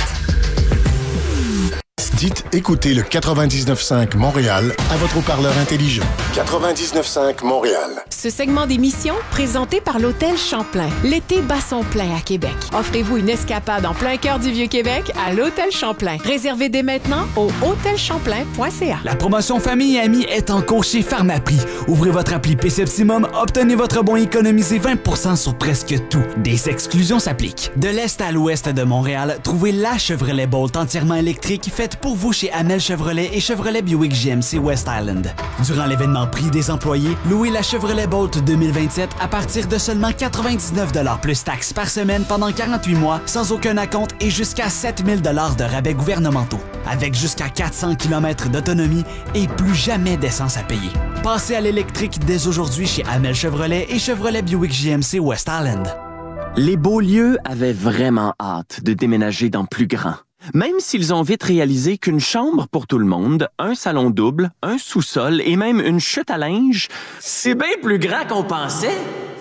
Dites écoutez le quatre-vingt-dix-neuf cinq Montréal à votre haut-parleur intelligent. quatre-vingt-dix-neuf cinq Montréal. Ce segment d'émission, présenté par l'Hôtel Champlain. L'été bat son plein à Québec. Offrez-vous une escapade en plein cœur du Vieux-Québec à l'Hôtel Champlain. Réservez dès maintenant au hôtel champlain point c a. La promotion Famille et Amis est en cours chez Pharmaprix. Ouvrez votre appli P C Optimum, obtenez votre bon et économisez vingt pour cent sur presque tout. Des exclusions s'appliquent. De l'est à l'ouest de Montréal, trouvez la Chevrolet Bolt entièrement électrique faite pour vous chez Amel Chevrolet et Chevrolet Buick G M C West Island. Durant l'événement Prix des employés, louez la Chevrolet Bolt deux mille vingt-sept à partir de seulement quatre-vingt-dix-neuf dollars plus taxes par semaine pendant quarante-huit mois, sans aucun acompte et jusqu'à sept mille dollars de rabais gouvernementaux. Avec jusqu'à quatre cents kilomètres d'autonomie et plus jamais d'essence à payer. Passez à l'électrique dès aujourd'hui chez Amel Chevrolet et Chevrolet Buick G M C West Island. Les Beaulieu avaient vraiment hâte de déménager dans plus grand. Même s'ils ont vite réalisé qu'une chambre pour tout le monde, un salon double, un sous-sol et même une chute à linge, c'est bien plus grand qu'on pensait.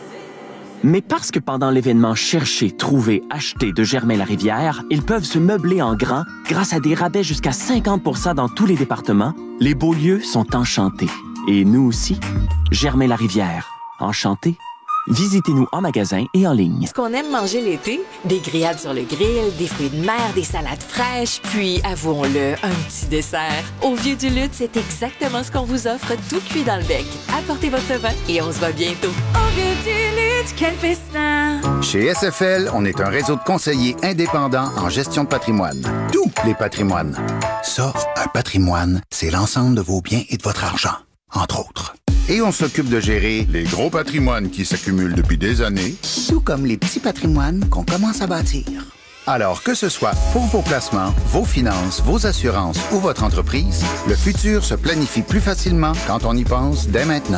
Mais parce que pendant l'événement Chercher, Trouver, Acheter de Germain-Larivière, ils peuvent se meubler en grand grâce à des rabais jusqu'à cinquante pour cent dans tous les départements, les Beaulieu sont enchantés. Et nous aussi, Germain-Larivière, enchantés. Visitez-nous en magasin et en ligne. Ce qu'on aime manger l'été, des grillades sur le grill, des fruits de mer, des salades fraîches, puis, avouons-le, un petit dessert. Au Vieux du Lutte, c'est exactement ce qu'on vous offre, tout cuit dans le bec. Apportez votre vin et on se voit bientôt. Au Vieux du Lutte, quel festin! Chez S F L, on est un réseau de conseillers indépendants en gestion de patrimoine. Tous les patrimoines. Ça, un patrimoine, c'est l'ensemble de vos biens et de votre argent, entre autres. Et on s'occupe de gérer les gros patrimoines qui s'accumulent depuis des années, tout comme les petits patrimoines qu'on commence à bâtir. Alors que ce soit pour vos placements, vos finances, vos assurances ou votre entreprise, le futur se planifie plus facilement quand on y pense dès maintenant.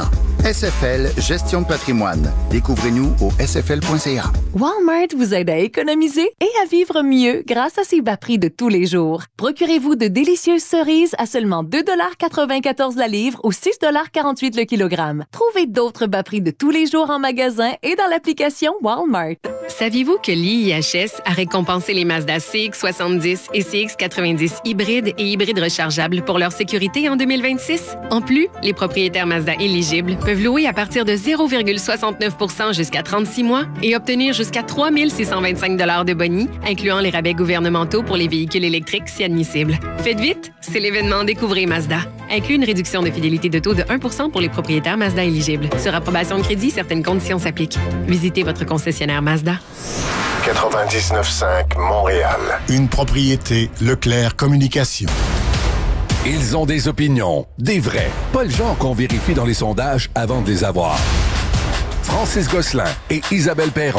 S F L Gestion de patrimoine. Découvrez-nous au s f l point c a. Walmart vous aide à économiser et à vivre mieux grâce à ses bas prix de tous les jours. Procurez-vous de délicieuses cerises à seulement deux dollars quatre-vingt-quatorze la livre ou six dollars quarante-huit le kilogramme. Trouvez d'autres bas prix de tous les jours en magasin et dans l'application Walmart. Saviez-vous que l'I I H S a récompensé les Mazda C X soixante-dix et C X quatre-vingt-dix hybrides et hybrides rechargeables pour leur sécurité en deux mille vingt-six? En plus, les propriétaires Mazda éligibles peuvent louer à partir de zéro virgule soixante-neuf pour cent jusqu'à trente-six mois et obtenir jusqu'à trois mille six cent vingt-cinq dollars de boni, incluant les rabais gouvernementaux pour les véhicules électriques si admissibles. Faites vite, c'est l'événement Découvrez Mazda. Inclut une réduction de fidélité de taux de un pour cent pour les propriétaires Mazda éligibles. Sur approbation de crédit, certaines conditions s'appliquent. Visitez votre concessionnaire Mazda. quatre-vingt-dix-neuf cinq Montréal. Une propriété Leclerc Communication. Ils ont des opinions, des vrais, pas le genre qu'on vérifie dans les sondages avant de les avoir. Francis Gosselin et Isabelle Perron.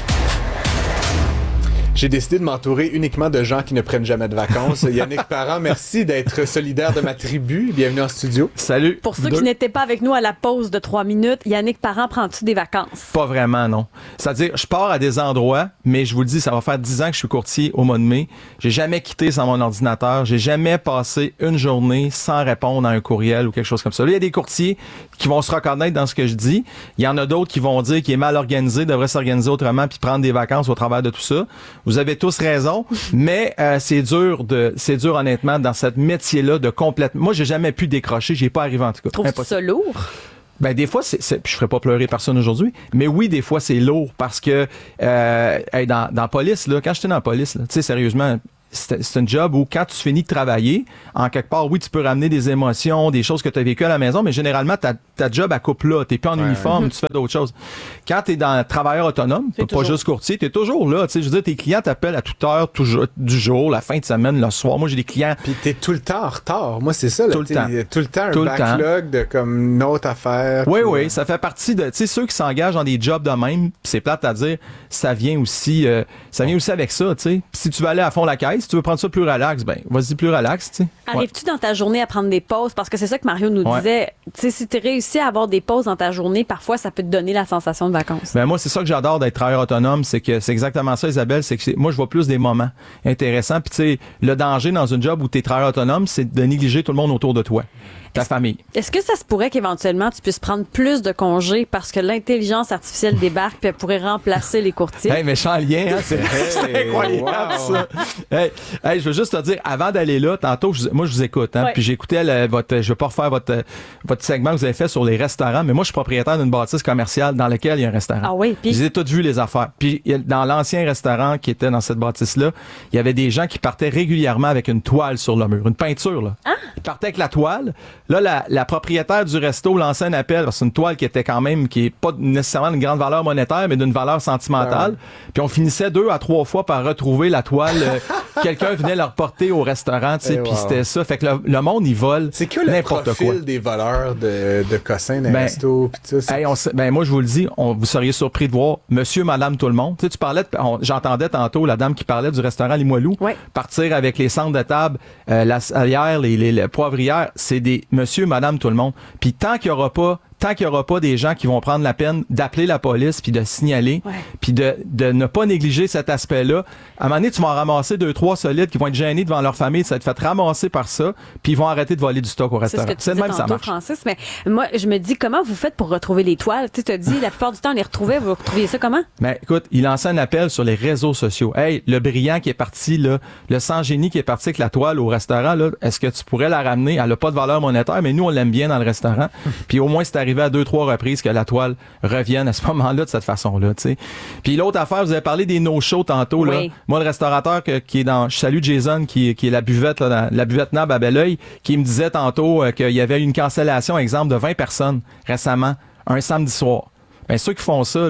J'ai décidé de m'entourer uniquement de gens qui ne prennent jamais de vacances. Yannick Parent, merci d'être solidaire de ma tribu. Bienvenue en studio. Salut. Pour ceux qui n'étaient pas avec nous à la pause de trois minutes, Yannick Parent, prends-tu des vacances? Pas vraiment, non. C'est-à-dire, je pars à des endroits, mais je vous le dis, ça va faire dix ans que je suis courtier au mois de mai. J'ai jamais quitté sans mon ordinateur. J'ai jamais passé une journée sans répondre à un courriel ou quelque chose comme ça. Là, il y a des courtiers qui vont se reconnaître dans ce que je dis. Il y en a d'autres qui vont dire qu'il est mal organisé, devrait s'organiser autrement puis prendre des vacances au travers de tout ça. Vous avez tous raison, mais euh, c'est dur de, c'est dur honnêtement dans ce métier-là de complètement. Moi, j'ai jamais pu décrocher, j'ai pas arrivé en tout cas. Trouves-tu ça lourd? Ben des fois, c'est, c'est, je ferai pas pleurer personne aujourd'hui, mais oui, des fois c'est lourd parce que euh, hey, dans, dans la police là, quand j'étais dans la police, tu sais sérieusement. C'est, c'est un job où quand tu finis de travailler, en quelque part, oui, tu peux ramener des émotions, des choses que tu as vécues à la maison, mais généralement, ta, ta job à coupe là. T'es plus en ouais. uniforme, tu fais d'autres choses. Quand t'es dans travailleur autonome, pas toujours. Juste courtier, t'es toujours là. Tu sais, je veux dire, tes clients t'appellent à toute heure, toujours, du jour, la fin de semaine, le soir. Moi, j'ai des clients. Puis t'es tout le temps en retard. Moi, c'est ça. Là, tout le temps. Tout le temps un tout backlog temps. de comme une autre affaire. Oui, puis, oui, ça fait partie de, tu sais, ceux qui s'engagent dans des jobs de même, c'est plate à dire, ça vient aussi, euh, ça vient aussi avec ça, tu sais. Si tu veux aller à fond la caisse, si tu veux prendre ça plus relax, ben, vas-y plus relax, tu sais. Arrives-tu ouais. dans ta journée à prendre des pauses? Parce que c'est ça que Mario nous ouais. disait. Tu sais, si tu réussis à avoir des pauses dans ta journée, parfois, ça peut te donner la sensation de vacances. Ben, moi, c'est ça que j'adore d'être travailleur autonome, c'est que c'est exactement ça, Isabelle, c'est que c'est, moi, je vois plus des moments intéressants. Puis, tu sais, le danger dans une job où t'es travailleur autonome, c'est de négliger tout le monde autour de toi. Ta est-ce, famille. Est-ce que ça se pourrait qu'éventuellement tu puisses prendre plus de congés parce que l'intelligence artificielle débarque puis elle pourrait remplacer les courtiers? Hey, méchant lien, hein? C'est, hey, c'est incroyable, wow. ça. Hey, hey, je veux juste te dire, avant d'aller là, tantôt, je, moi, je vous écoute, hein, ouais. puis j'écoutais le, votre, je veux pas refaire votre, votre segment que vous avez fait sur les restaurants, mais moi, je suis propriétaire d'une bâtisse commerciale dans laquelle il y a un restaurant. Ah oui, puis. Je les ai toutes vues, les affaires. Puis, dans l'ancien restaurant qui était dans cette bâtisse-là, il y avait des gens qui partaient régulièrement avec une toile sur le mur, une peinture, là. Ah. Ils partaient avec la toile. Là, la, la propriétaire du resto lançait un appel, parce que c'est une toile qui était quand même, qui est pas nécessairement d'une grande valeur monétaire, mais d'une valeur sentimentale. Ah ouais. Puis on finissait deux à trois fois par retrouver la toile. euh, quelqu'un venait la reporter au restaurant, tu sais, puis wow. c'était ça. Fait que le, le monde, il vole c'est que n'importe le profil quoi. Des voleurs de, de cossins d'un ben, resto, pis tout ça. Hey, on, ben moi, je vous le dis, on, vous seriez surpris de voir monsieur, madame, tout le monde. Tu sais, tu parlais, de, on, j'entendais tantôt la dame qui parlait du restaurant Limoilou, ouais. partir avec les centres de table, euh, la salière, les, les, les poivrières, c'est des monsieur, madame, tout le monde. Puis tant qu'il y aura pas tant qu'il y aura pas des gens qui vont prendre la peine d'appeler la police puis de signaler ouais. puis de, de ne pas négliger cet aspect-là, à un moment donné, tu vas en ramasser deux, trois solides qui vont être gênés devant leur famille, ça va être fait ramasser par ça, puis ils vont arrêter de voler du stock au restaurant. C'est, ce que tu c'est disais de même tantôt, ça marche. Francis, mais moi, je me dis, comment vous faites pour retrouver les toiles? Tu te dis, la plupart du temps, on les retrouvait, vous retrouviez ça comment? Mais écoute, il lançait un appel sur les réseaux sociaux. Hey, le brillant qui est parti, là, le sans génie qui est parti avec la toile au restaurant, là, est-ce que tu pourrais la ramener? Elle a pas de valeur monétaire, mais nous, on l'aime bien dans le restaurant. Puis au moins, c'est arrivé à deux, trois reprises que la toile revienne à ce moment-là de cette façon-là, tu sais. Puis l'autre affaire, vous avez parlé des no-shows tantôt, oui. là. Moi, le restaurateur que, qui est dans, je salue Jason, qui, qui est la buvette, là, dans, la buvette Nab à Belleuil, qui me disait tantôt euh, qu'il y avait une cancellation, exemple, de vingt personnes récemment, un samedi soir. Ben, ceux qui font ça, là,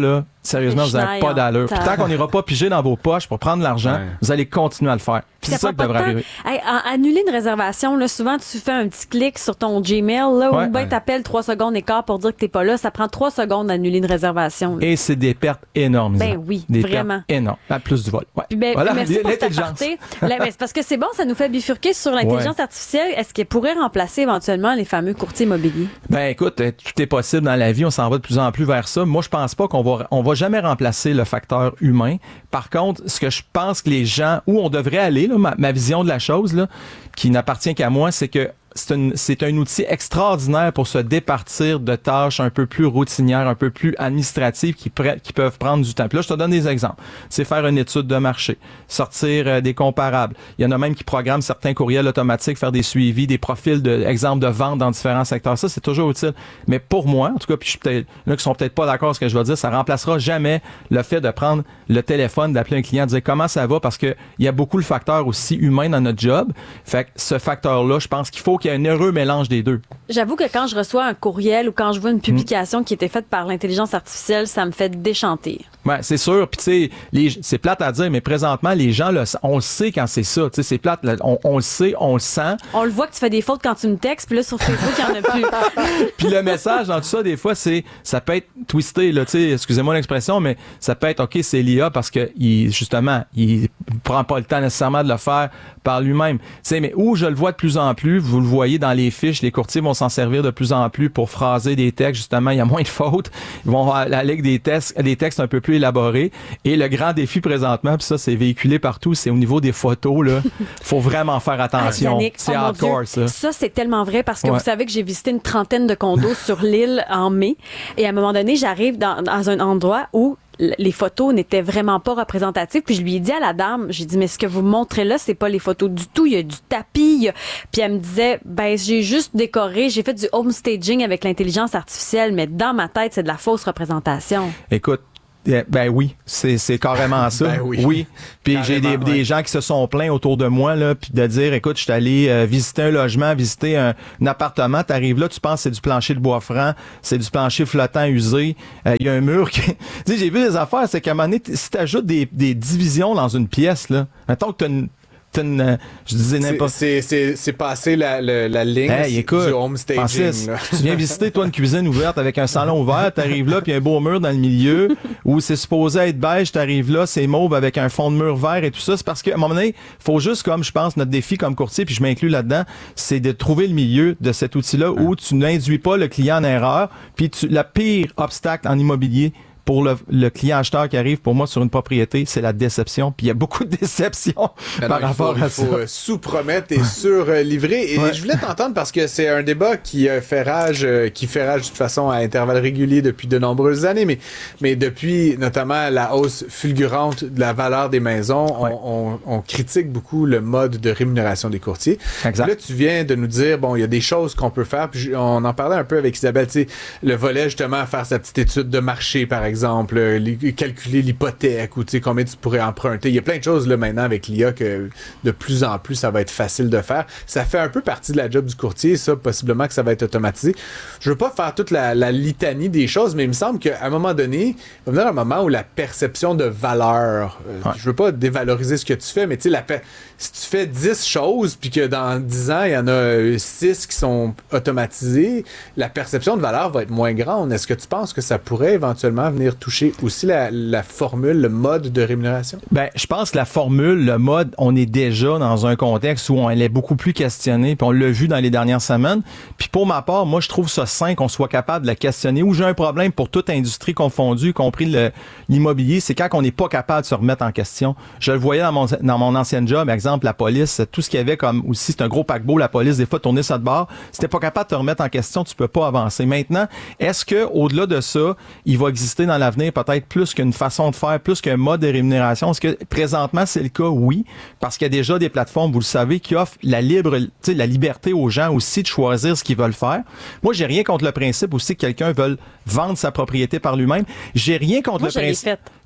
sérieusement, vous n'avez pas d'allure. Puis tant qu'on n'ira pas piger dans vos poches pour prendre l'argent, ouais. vous allez continuer à le faire. Puis c'est ça qui devrait arriver. Hey, annuler une réservation, là, souvent, tu fais un petit clic sur ton Gmail, là, ouais. ou bien t'appelles trois secondes et quart pour dire que t'es pas là. Ça prend trois secondes d'annuler une réservation. Là. Et c'est des pertes énormes. Ben oui, des vraiment. Pertes énormes. À plus du vol. Ouais. Puis ben, voilà, merci pour l'intelligence. Là, ben, c'est parce que c'est bon, ça nous fait bifurquer sur l'intelligence ouais. artificielle. Est-ce qu'elle pourrait remplacer éventuellement les fameux courtiers immobiliers? Ben écoute, tout est possible dans la vie. On s'en va de plus en plus vers ça. Moi, je pense pas qu'on va, on va jamais remplacer le facteur humain. Par contre, ce que je pense que les gens, où on devrait aller, là, ma, ma vision de la chose, là, qui n'appartient qu'à moi, c'est que c'est, une, c'est un outil extraordinaire pour se départir de tâches un peu plus routinières, un peu plus administratives qui, pre- qui peuvent prendre du temps. Puis là, je te donne des exemples. C'est faire une étude de marché, sortir euh, des comparables. Il y en a même qui programment certains courriels automatiques, faire des suivis, des profils de exemples de vente dans différents secteurs. Ça, c'est toujours utile. Mais pour moi, en tout cas, puis je suis peut-être là qui sont peut-être pas d'accord avec ce que je vais dire, ça remplacera jamais le fait de prendre le téléphone, d'appeler un client, de dire comment ça va, parce que il y a beaucoup le facteur aussi humain dans notre job. Fait que ce facteur-là, je pense qu'il faut qu'il y ait un heureux mélange des deux. J'avoue que quand je reçois un courriel ou quand je vois une publication mmh. qui était faite par l'intelligence artificielle, ça me fait déchanter. Ouais, c'est sûr. Puis tu sais, c'est plate à dire, mais présentement, les gens, là, on le sait quand c'est ça. Tu sais, c'est plate. Là, on, on le sait, on le sent. On le voit que tu fais des fautes quand tu me textes, puis là sur Facebook, il n'y en a plus. Puis le message dans tout ça, des fois, c'est, ça peut être twisté. Là, tu sais, excusez-moi l'expression, mais ça peut être ok, c'est l'I A parce que il, justement, il prend pas le temps nécessairement de le faire par lui-même. Tu sais, mais où je le vois de plus en plus, vous le voyez dans les fiches, les courtiers vont s'en servir de plus en plus pour phraser des textes. Justement, il y a moins de fautes. Ils vont aller avec des textes, des textes un peu plus élaborés. Et le grand défi présentement, puis ça, c'est véhiculé partout, c'est au niveau des photos. Là, faut vraiment faire attention. Ah, Yannick, c'est oh hardcore, ça. Ça, c'est tellement vrai parce que ouais. vous savez que j'ai visité une trentaine de condos sur l'île en mai. Et à un moment donné, j'arrive dans, dans un endroit où les photos n'étaient vraiment pas représentatives. Puis je lui ai dit à la dame, j'ai dit, mais ce que vous me montrez là, c'est pas les photos du tout. Il y a du tapis. Il y a... Puis elle me disait, ben j'ai juste décoré, j'ai fait du home staging avec l'intelligence artificielle, mais dans ma tête, c'est de la fausse représentation. Écoute, ben oui, c'est c'est carrément ça. Ben oui. oui. Puis j'ai des, ouais. des gens qui se sont plaints autour de moi là, puis de dire, écoute, je suis allé euh, visiter un logement, visiter un, un appartement, t'arrives là, tu penses que c'est du plancher de bois franc, c'est du plancher flottant usé, il euh, y a un mur qui... tu sais, j'ai vu des affaires, c'est qu'à un moment donné, si t'ajoutes des, des divisions dans une pièce, là, mettons que t'as une Une, je disais n'importe c'est c'est c'est passé la la, la ligne hey, écoute, du home staging. Francis, tu viens visiter toi une cuisine ouverte avec un salon ouvert, t'arrives là puis un beau mur dans le milieu où c'est supposé être beige, t'arrives là c'est mauve avec un fond de mur vert et tout ça, c'est parce qu'à un moment donné, faut juste comme je pense notre défi comme courtier puis je m'inclus là-dedans, c'est de trouver le milieu de cet outil-là où tu n'induis pas le client en erreur, puis tu la pire obstacle en immobilier pour le, le client acheteur qui arrive, pour moi, sur une propriété, c'est la déception. Puis il y a beaucoup de déception ben par non, rapport faut, à ça. Il faut sous-promettre et sur-livrer. Et ouais. je voulais t'entendre parce que c'est un débat qui fait rage, qui fait rage de toute façon à intervalles réguliers depuis de nombreuses années, mais, mais depuis notamment la hausse fulgurante de la valeur des maisons, ouais. on, on, on critique beaucoup le mode de rémunération des courtiers. Exact. Là, tu viens de nous dire, bon, il y a des choses qu'on peut faire, puis on en parlait un peu avec Isabelle, tu sais, le volet justement à faire sa petite étude de marché, par exemple, exemple, euh, calculer l'hypothèque ou tu sais combien tu pourrais emprunter. Il y a plein de choses là maintenant avec l'I A que de plus en plus ça va être facile de faire. Ça fait un peu partie de la job du courtier, ça, possiblement que ça va être automatisé. Je veux pas faire toute la, la litanie des choses, mais il me semble qu'à un moment donné, il va venir un moment où la perception de valeur, euh, ouais. je veux pas dévaloriser ce que tu fais, mais tu sais, la per- si tu fais dix choses puis que dans dix ans, il y en a six qui sont automatisées, la perception de valeur va être moins grande. Est-ce que tu penses que ça pourrait éventuellement venir toucher aussi la, la formule, le mode de rémunération? Ben, je pense que la formule, le mode, on est déjà dans un contexte où on est beaucoup plus questionné, puis on l'a vu dans les dernières semaines. Puis pour ma part, moi, je trouve ça sain qu'on soit capable de la questionner. Où j'ai un problème pour toute industrie confondue, y compris le, l'immobilier, c'est quand on n'est pas capable de se remettre en question. Je le voyais dans mon, dans mon ancien job, par exemple, la police, tout ce qu'il y avait comme aussi, c'est un gros paquebot, la police, des fois, tourner ça de bord. Si t'es pas capable de te remettre en question, tu peux pas avancer. Maintenant, est-ce que au-delà de ça, il va exister dans l'avenir peut-être plus qu'une façon de faire, plus qu'un mode de rémunération? Est-ce que présentement c'est le cas? Oui, parce qu'il y a déjà des plateformes, vous le savez, qui offrent la libre, tu sais, la liberté aux gens aussi de choisir ce qu'ils veulent faire. Moi, j'ai rien contre le principe aussi que quelqu'un veuille vendre sa propriété par lui-même. J'ai rien contre Moi, le principe.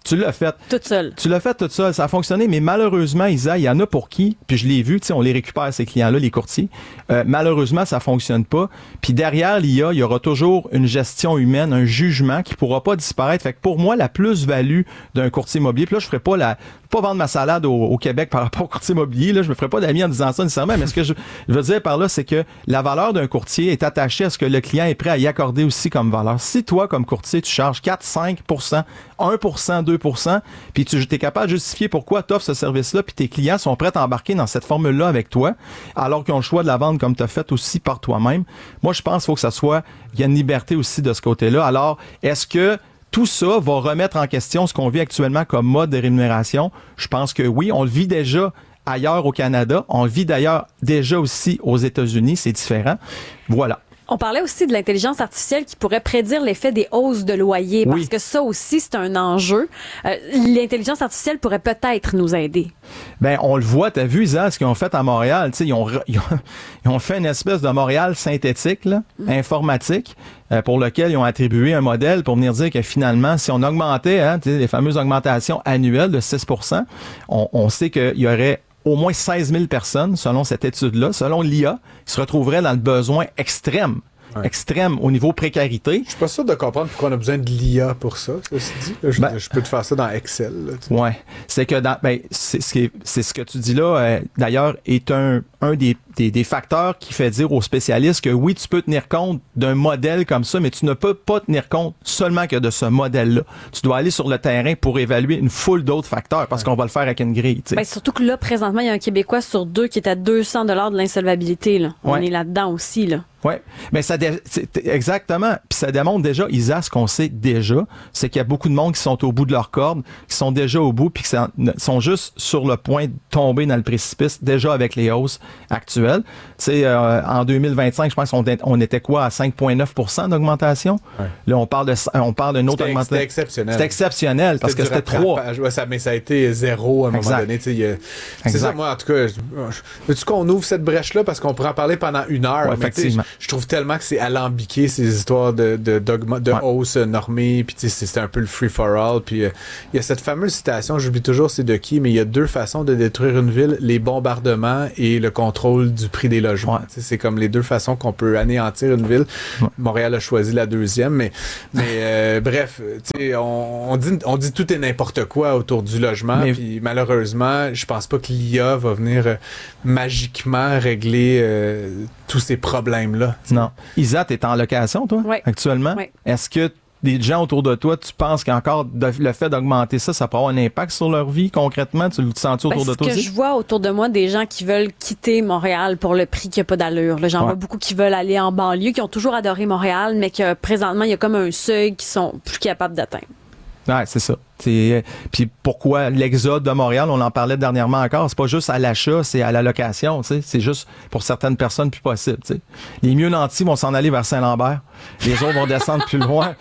Tu l'as fait. Toute seule. Tu l'as fait toute seule. Ça a fonctionné, mais malheureusement, Isa, il y en a pour qui, puis je l'ai vu, tu sais, on les récupère, ces clients-là, les courtiers. Euh, malheureusement, ça fonctionne pas. Puis derrière l'I A, il y aura toujours une gestion humaine, un jugement qui pourra pas disparaître. Fait que pour moi, la plus-value d'un courtier immobilier, puis là, je ferai pas la, pas vendre ma salade au, au Québec par rapport au courtier immobilier, là, je me ferai pas d'amis en disant ça nécessairement, mais ce que je, je veux dire par là, c'est que la valeur d'un courtier est attachée à ce que le client est prêt à y accorder aussi comme valeur. Si toi, comme courtier, tu charges quatre, cinq pour cent, un pour cent, deux pour cent, puis tu es capable de justifier pourquoi tu offres ce service-là, puis tes clients sont prêts à embarquer dans cette formule-là avec toi, alors qu'ils ont le choix de la vendre comme tu as fait aussi par toi-même. Moi, je pense qu'il faut que ça soit, il y a une liberté aussi de ce côté-là. Alors, est-ce que tout ça va remettre en question ce qu'on vit actuellement comme mode de rémunération? Je pense que oui, on le vit déjà ailleurs au Canada, on le vit d'ailleurs déjà aussi aux États-Unis, c'est différent. Voilà. On parlait aussi de l'intelligence artificielle qui pourrait prédire l'effet des hausses de loyer, parce oui. que ça aussi, c'est un enjeu. Euh, l'intelligence artificielle pourrait peut-être nous aider. Ben, on le voit, t'as vu, Isa, ce qu'ils ont fait à Montréal. Ils ont, ils, ont, ils ont fait une espèce de Montréal synthétique, là, mm. informatique, euh, pour lequel ils ont attribué un modèle pour venir dire que finalement, si on augmentait hein, les fameuses augmentations annuelles de six pour cent, on, on sait qu'il y aurait au moins seize mille personnes, selon cette étude-là, selon l'I A, qui se retrouveraient dans le besoin extrême, ouais. extrême au niveau précarité. Je suis pas sûr de comprendre pourquoi on a besoin de l'I A pour ça, ceci dit. Je, ben, je peux te faire ça dans Excel. Là, tu sais. Ouais, c'est que dans, ben, c'est ce qui est, c'est ce que tu dis là, euh, d'ailleurs, est un un des, des des facteurs qui fait dire aux spécialistes que oui, tu peux tenir compte d'un modèle comme ça, mais tu ne peux pas tenir compte seulement que de ce modèle-là. Tu dois aller sur le terrain pour évaluer une foule d'autres facteurs, parce ouais. qu'on va le faire avec une grille. Ben, surtout que là, présentement, il y a un Québécois sur deux qui est à deux cents dollars de l'insolvabilité. Là. On ouais. est là-dedans aussi. Là. Oui, mais ça dé- exactement. Puis ça démontre déjà, Isa, ce qu'on sait déjà, c'est qu'il y a beaucoup de monde qui sont au bout de leur corde, qui sont déjà au bout, puis qui sont juste sur le point de tomber dans le précipice, déjà avec les hausses actuelles. Tu sais, euh, en deux mille vingt-cinq, je pense qu'on on était quoi, à cinq virgule neuf pour cent d'augmentation? Ouais. Là, on parle de, on parle d'une autre augmentation. C'était exceptionnel. C'était exceptionnel, parce c'était que c'était trois. Ouais, ça, mais ça a été zéro à un exact. moment donné. Tu sais, c'est ça, moi, en tout cas, veux-tu qu'on ouvre cette brèche-là, parce qu'on pourrait en parler pendant une heure. Ouais, mais effectivement. Je trouve tellement que c'est alambiqué, ces histoires de, de, de, de ouais. hausse normée, puis c'est un peu le free-for-all. Puis il euh, y a cette fameuse citation, j'oublie toujours c'est de qui, mais il y a deux façons de détruire une ville, les bombardements et le contrôle du prix des logements. Ouais. C'est comme les deux façons qu'on peut anéantir une ville. Ouais. Montréal a choisi la deuxième, mais, mais euh, bref, on, on, dit, on dit tout et n'importe quoi autour du logement, puis malheureusement, je pense pas que l'I A va venir euh, magiquement régler euh, tous ces problèmes-là. T'sais. Non. Isa, t'es en location, toi, oui. actuellement? Oui. Est-ce que des gens autour de toi, tu penses qu'encore de, le fait d'augmenter ça, ça peut avoir un impact sur leur vie concrètement? Tu le sens-tu autour ben, de toi aussi? Ce que je vois autour de moi, des gens qui veulent quitter Montréal pour le prix qui n'a pas d'allure. Là, j'en ouais. vois beaucoup qui veulent aller en banlieue, qui ont toujours adoré Montréal, mais que présentement, il y a comme un seuil qu'ils sont plus capables d'atteindre. Ouais, c'est ça. C'est, puis pourquoi l'exode de Montréal, on en parlait dernièrement encore, c'est pas juste à l'achat, c'est à la location, tu sais, c'est juste pour certaines personnes plus possible, tu sais. Les mieux nantis vont s'en aller vers Saint-Lambert, les autres vont descendre plus loin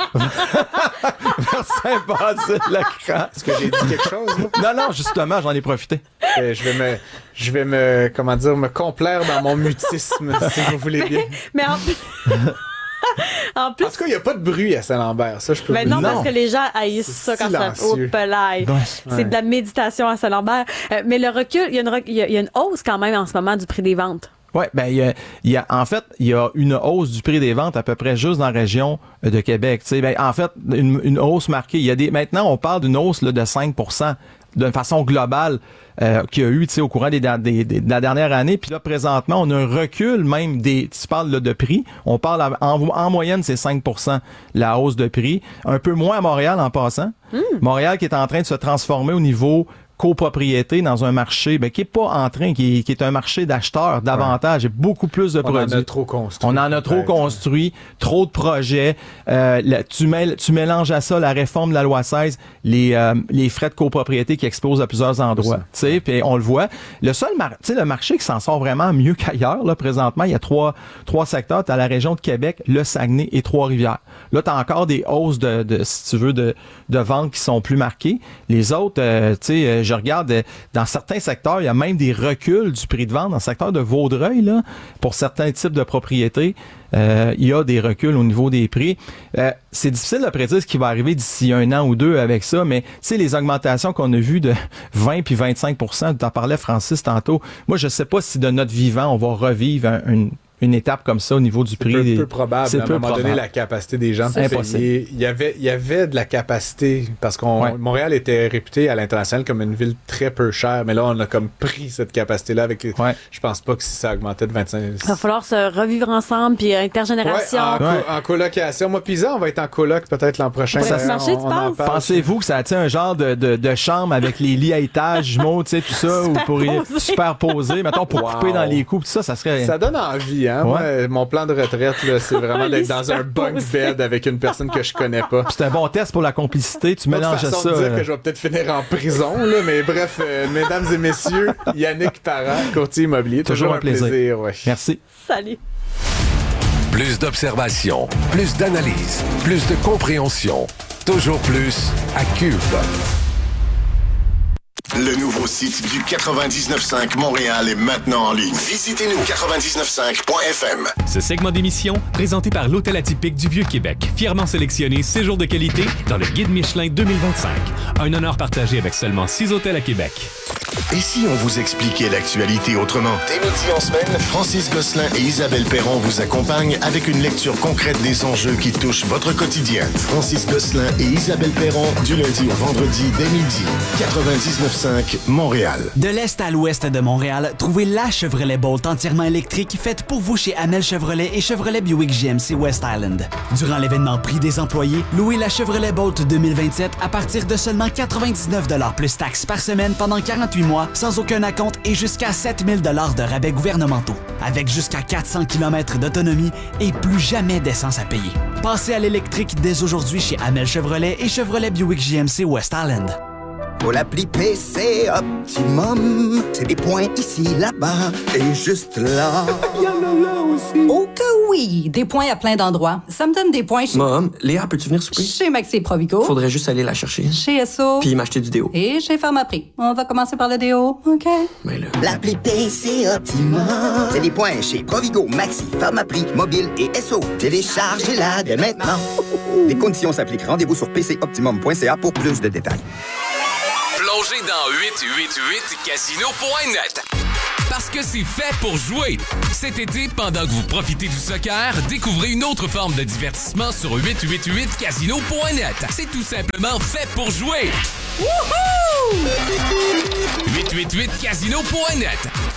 vers Saint-Basile-le-Grand. Est-ce que j'ai dit quelque chose, là? Non, non, justement, j'en ai profité. Euh, je vais me, je vais me, comment dire, me complaire dans mon mutisme, si vous voulez bien. Mais en plus... En, plus, en tout cas, il n'y a pas de bruit à Saint-Lambert, ça je peux ben vous non, dire. parce que les gens haïssent ça quand ça oh, pelaille. Ouais. C'est de la méditation à Saint-Lambert. Euh, mais le recul, il y, y, y a une hausse quand même en ce moment du prix des ventes. Oui, ben il y a, y a en fait il y a une hausse du prix des ventes à peu près juste dans la région de Québec. Tu sais, ben en fait une, une hausse marquée. Il y a des maintenant on parle d'une hausse là, de cinq pour cent d'une façon globale euh, qu'il y a eu au courant des, des, des, de la dernière année. Puis là, présentement, on a un recul même des... Tu parles là, de prix. On parle à, en, en moyenne, c'est cinq pour cent la hausse de prix. Un peu moins à Montréal en passant. Mm. Montréal qui est en train de se transformer au niveau copropriété dans un marché ben, qui est pas en train, qui est, qui est un marché d'acheteurs davantage. Ouais. Il y a beaucoup plus de on produits. On en a trop construit. On en a trop construit, trop de projets. Euh, là, tu, mêles, tu mélanges à ça la réforme de la loi seize, les, euh, les frais de copropriété qui explosent à plusieurs endroits. Tu sais, puis on le voit. Le seul, mar- tu sais, le marché qui s'en sort vraiment mieux qu'ailleurs, là, présentement, il y a trois, trois secteurs. Tu as la région de Québec, le Saguenay et Trois-Rivières. Là, tu as encore des hausses de, de, si tu veux, de, de ventes qui sont plus marquées. Les autres, euh, tu sais, je regarde euh, dans certains secteurs, il y a même des reculs du prix de vente. Dans le secteur de Vaudreuil, là, pour certains types de propriétés, euh, il y a des reculs au niveau des prix. Euh, c'est difficile de prédire ce qui va arriver d'ici un an ou deux avec ça, mais tu sais, les augmentations qu'on a vues de vingt puis vingt-cinq pour cent, tu en parlais, Francis, tantôt. Moi, je sais pas si de notre vivant, on va revivre un, une une étape comme ça au niveau du prix. C'est peu, des... peu probable. C'est à peu un moment probable. donné, la capacité des gens C'est de impossible. payer. Il y avait, il y avait de la capacité parce qu'on Ouais. Montréal était réputé à l'international comme une ville très peu chère, mais là, on a comme pris cette capacité-là avec les... Ouais. Je pense pas que si ça augmentait de vingt-cinq... Il va falloir se revivre ensemble, puis intergénération. Ouais, en, co- Ouais. en colocation. Moi, Pisa, on va être en coloc peut-être l'an prochain. On pourrait se D'ailleurs, marcher, on- tu on en penses? parle. Pensez-vous que ça a un genre de, de, de chambre avec les lits à étages, jumeaux, tu sais, tout ça, ou pour y superposer, mettons, pour Wow. couper dans les coups, tout ça, ça serait... Ça donne envie, hein? Ouais. Moi, mon plan de retraite, là, c'est vraiment d'être dans un bunk bed avec une personne que je connais pas. C'est un bon test pour la complicité, tu Autre mélanges façon ça... de dire euh, que je vais peut-être finir en prison, là, mais bref, euh, mesdames et messieurs, Yannick Parent, courtier immobilier, toujours, Toujours un un plaisir. plaisir. ouais. Merci. Salut. Plus d'observation, plus d'analyse, plus de compréhension. Toujours plus à Cube. Le nouveau site du quatre-vingt-dix-neuf cinq Montréal est maintenant en ligne. Visitez-nous quatre-vingt-dix-neuf cinq point f m. Ce segment d'émission, présenté par l'Hôtel Atypique du Vieux-Québec, fièrement sélectionné séjour de qualité dans le Guide Michelin deux mille vingt-cinq. Un honneur partagé avec seulement six hôtels à Québec. Et si on vous expliquait l'actualité autrement? Dès midi en semaine, Francis Gosselin et Isabelle Perron vous accompagnent avec une lecture concrète des enjeux qui touchent votre quotidien. Francis Gosselin et Isabelle Perron, du lundi au vendredi dès midi. quatre-vingt-dix-neuf cinq Montréal. De l'est à l'ouest de Montréal, trouvez la Chevrolet Bolt entièrement électrique faite pour vous chez Amel Chevrolet et Chevrolet Buick G M C West Island. Durant l'événement Prix des employés, louez la Chevrolet Bolt deux mille vingt-sept à partir de seulement quatre-vingt-dix-neuf dollars plus taxes par semaine pendant quarante-huit mois, sans aucun acompte et jusqu'à sept mille dollars de rabais gouvernementaux. Avec jusqu'à quatre cents kilomètres d'autonomie et plus jamais d'essence à payer. Passez à l'électrique dès aujourd'hui chez Amel Chevrolet et Chevrolet Buick G M C West Island. Pour l'appli P C Optimum, c'est des points ici, là-bas et juste là. Il y en a là aussi. Oh que oui! Des points à plein d'endroits. Ça me donne des points chez... Mom, Léa, peux-tu venir souper? Chez Maxi Provigo. Faudrait juste aller la chercher. Chez S O. Puis m'acheter du déo. Et chez Pharmaprix. On va commencer par le déo, OK? Mais là... L'appli P C Optimum, c'est des points chez Provigo, Maxi, Pharmaprix, Mobile et S O. Téléchargez-la dès maintenant. Les conditions s'appliquent. Rendez-vous sur p c optimum point c a pour plus de détails. Plongez dans huit huit huit casino point net. Parce que c'est fait pour jouer. Cet été, pendant que vous profitez du soccer, découvrez une autre forme de divertissement sur huit huit huit casino point net. C'est tout simplement fait pour jouer. Wouhou! huit huit huit casino point net.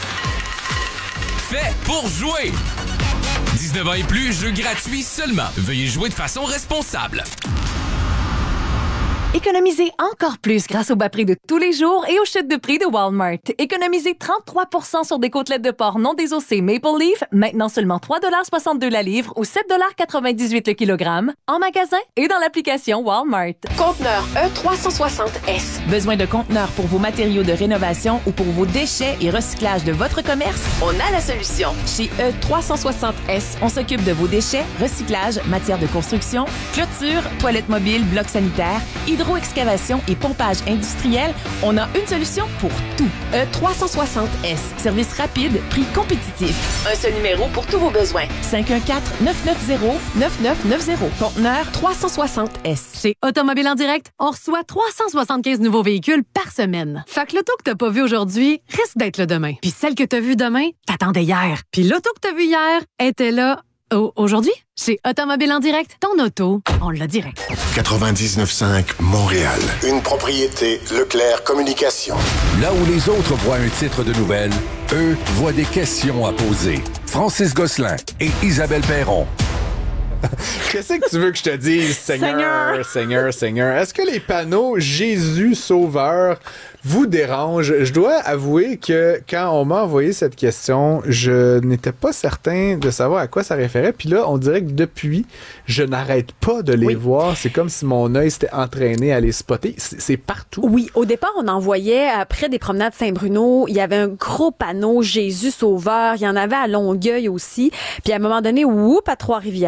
Fait pour jouer. dix-neuf ans et plus, jeu gratuit seulement. Veuillez jouer de façon responsable. Économisez encore plus grâce au bas prix de tous les jours et aux chutes de prix de Walmart. Économisez trente-trois pour cent sur des côtelettes de porc non désossées Maple Leaf, maintenant seulement trois dollars soixante-deux la livre ou sept dollars quatre-vingt-dix-huit le kilogramme, en magasin et dans l'application Walmart. Conteneur E trois cent soixante S. Besoin de conteneurs pour vos matériaux de rénovation ou pour vos déchets et recyclage de votre commerce? On a la solution. Chez E trois cent soixante S, on s'occupe de vos déchets, recyclage, matières de construction, clôture, toilettes mobiles, blocs sanitaires, hydro-excavation et pompage industriel. On a une solution pour tout. E trois cent soixante S. Service rapide, prix compétitif. Un seul numéro pour tous vos besoins. cinq un quatre, neuf neuf zéro, neuf neuf neuf zéro. Conteneur trois cent soixante S. Chez Automobile en direct, on reçoit trois cent soixante-quinze nouveaux véhicules par semaine. Fait que l'auto que t'as pas vu aujourd'hui risque d'être là demain. Puis celle que t'as vue demain, t'attendais hier. Puis l'auto que t'as vue hier était là au- aujourd'hui. Chez Automobile en direct, ton auto, on l'a direct. quatre-vingt-dix-neuf cinq Montréal. Une propriété Leclerc Communication. Là où les autres voient un titre de nouvelle, eux voient des questions à poser. Francis Gosselin et Isabelle Perron. Qu'est-ce que tu veux que je te dise, Seigneur, Seigneur, Seigneur? Est-ce que les panneaux Jésus Sauveur vous dérangent? Je dois avouer que quand on m'a envoyé cette question, je n'étais pas certain de savoir à quoi ça référait. Puis là, on dirait que depuis, je n'arrête pas de les Oui. voir. C'est comme si mon œil s'était entraîné à les spotter. C'est, c'est partout. Oui, au départ, on en voyait après des promenades Saint-Bruno. Il y avait un gros panneau Jésus Sauveur. Il y en avait à Longueuil aussi. Puis à un moment donné, whoop, à Trois-Rivières, whoop,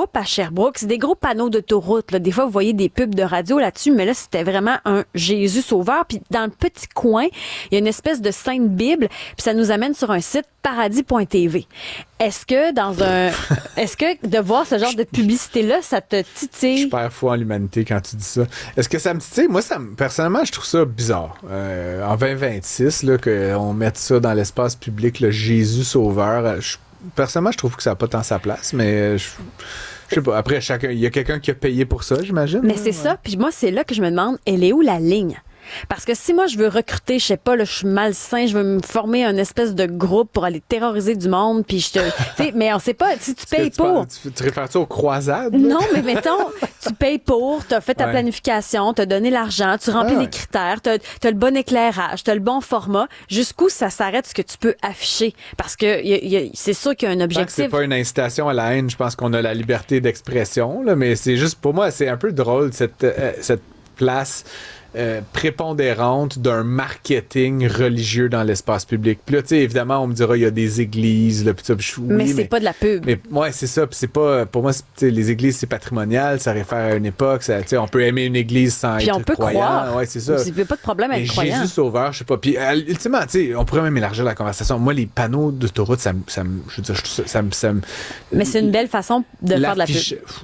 whoop à Sherbrooke. C'est des gros panneaux d'autoroute, là. Des fois, vous voyez des pubs de radio là-dessus, mais là, c'était vraiment un Jésus sauveur. Puis dans le petit coin, il y a une espèce de sainte Bible, puis ça nous amène sur un site paradis point t v. Est-ce que dans un est-ce que de voir ce genre de publicité-là, ça te titille? Je perds foi en l'humanité quand tu dis ça. Est-ce que ça me titille? Moi, ça, personnellement, je trouve ça bizarre. Euh, en vingt vingt-six, là, qu'on mette ça dans l'espace public, le Jésus sauveur, je, personnellement, je trouve que ça n'a pas tant sa place, mais je, je sais pas. Après, chacun, il y a quelqu'un qui a payé pour ça, j'imagine. Mais c'est ouais. ça. Puis moi, c'est là que je me demande, elle est où la ligne? Parce que si moi, je veux recruter, je sais pas, là, je suis malsain, je veux me former un espèce de groupe pour aller terroriser du monde, puis je te... tu sais, mais on sait pas, si tu payes tu pour... Parles, tu, tu réfères-tu aux croisades? Là? Non, mais mettons, tu payes pour, t'as fait ta ouais. planification, t'as donné l'argent, tu remplis ah ouais. les critères, t'as, t'as le bon éclairage, t'as le bon format. Jusqu'où ça s'arrête ce que tu peux afficher? Parce que y a, y a, c'est sûr qu'il y a un objectif. C'est pas une incitation à la haine, je pense qu'on a la liberté d'expression, là, mais c'est juste, pour moi, c'est un peu drôle, cette, euh, cette place... Euh, prépondérante d'un marketing religieux dans l'espace public. Puis là, tu sais, évidemment, on me dira, il y a des églises, là, pis ça, pis je, oui, mais c'est mais, pas de la pub. Mais ouais, c'est ça, puis c'est pas, pour moi, les églises, c'est patrimonial, ça réfère à une époque, ça, tu sais, on peut aimer une église sans puis être on peut croyant. Croire. Ouais, c'est ça. Il n'y a pas de problème avec croyant. Jésus sauveur, je sais pas. Puis ultimement, tu sais, on pourrait même élargir la conversation. Moi, les panneaux d'autoroute, ça me, ça me, je veux dire, ça, ça me, ça me. Mais c'est une belle façon de faire de la pub.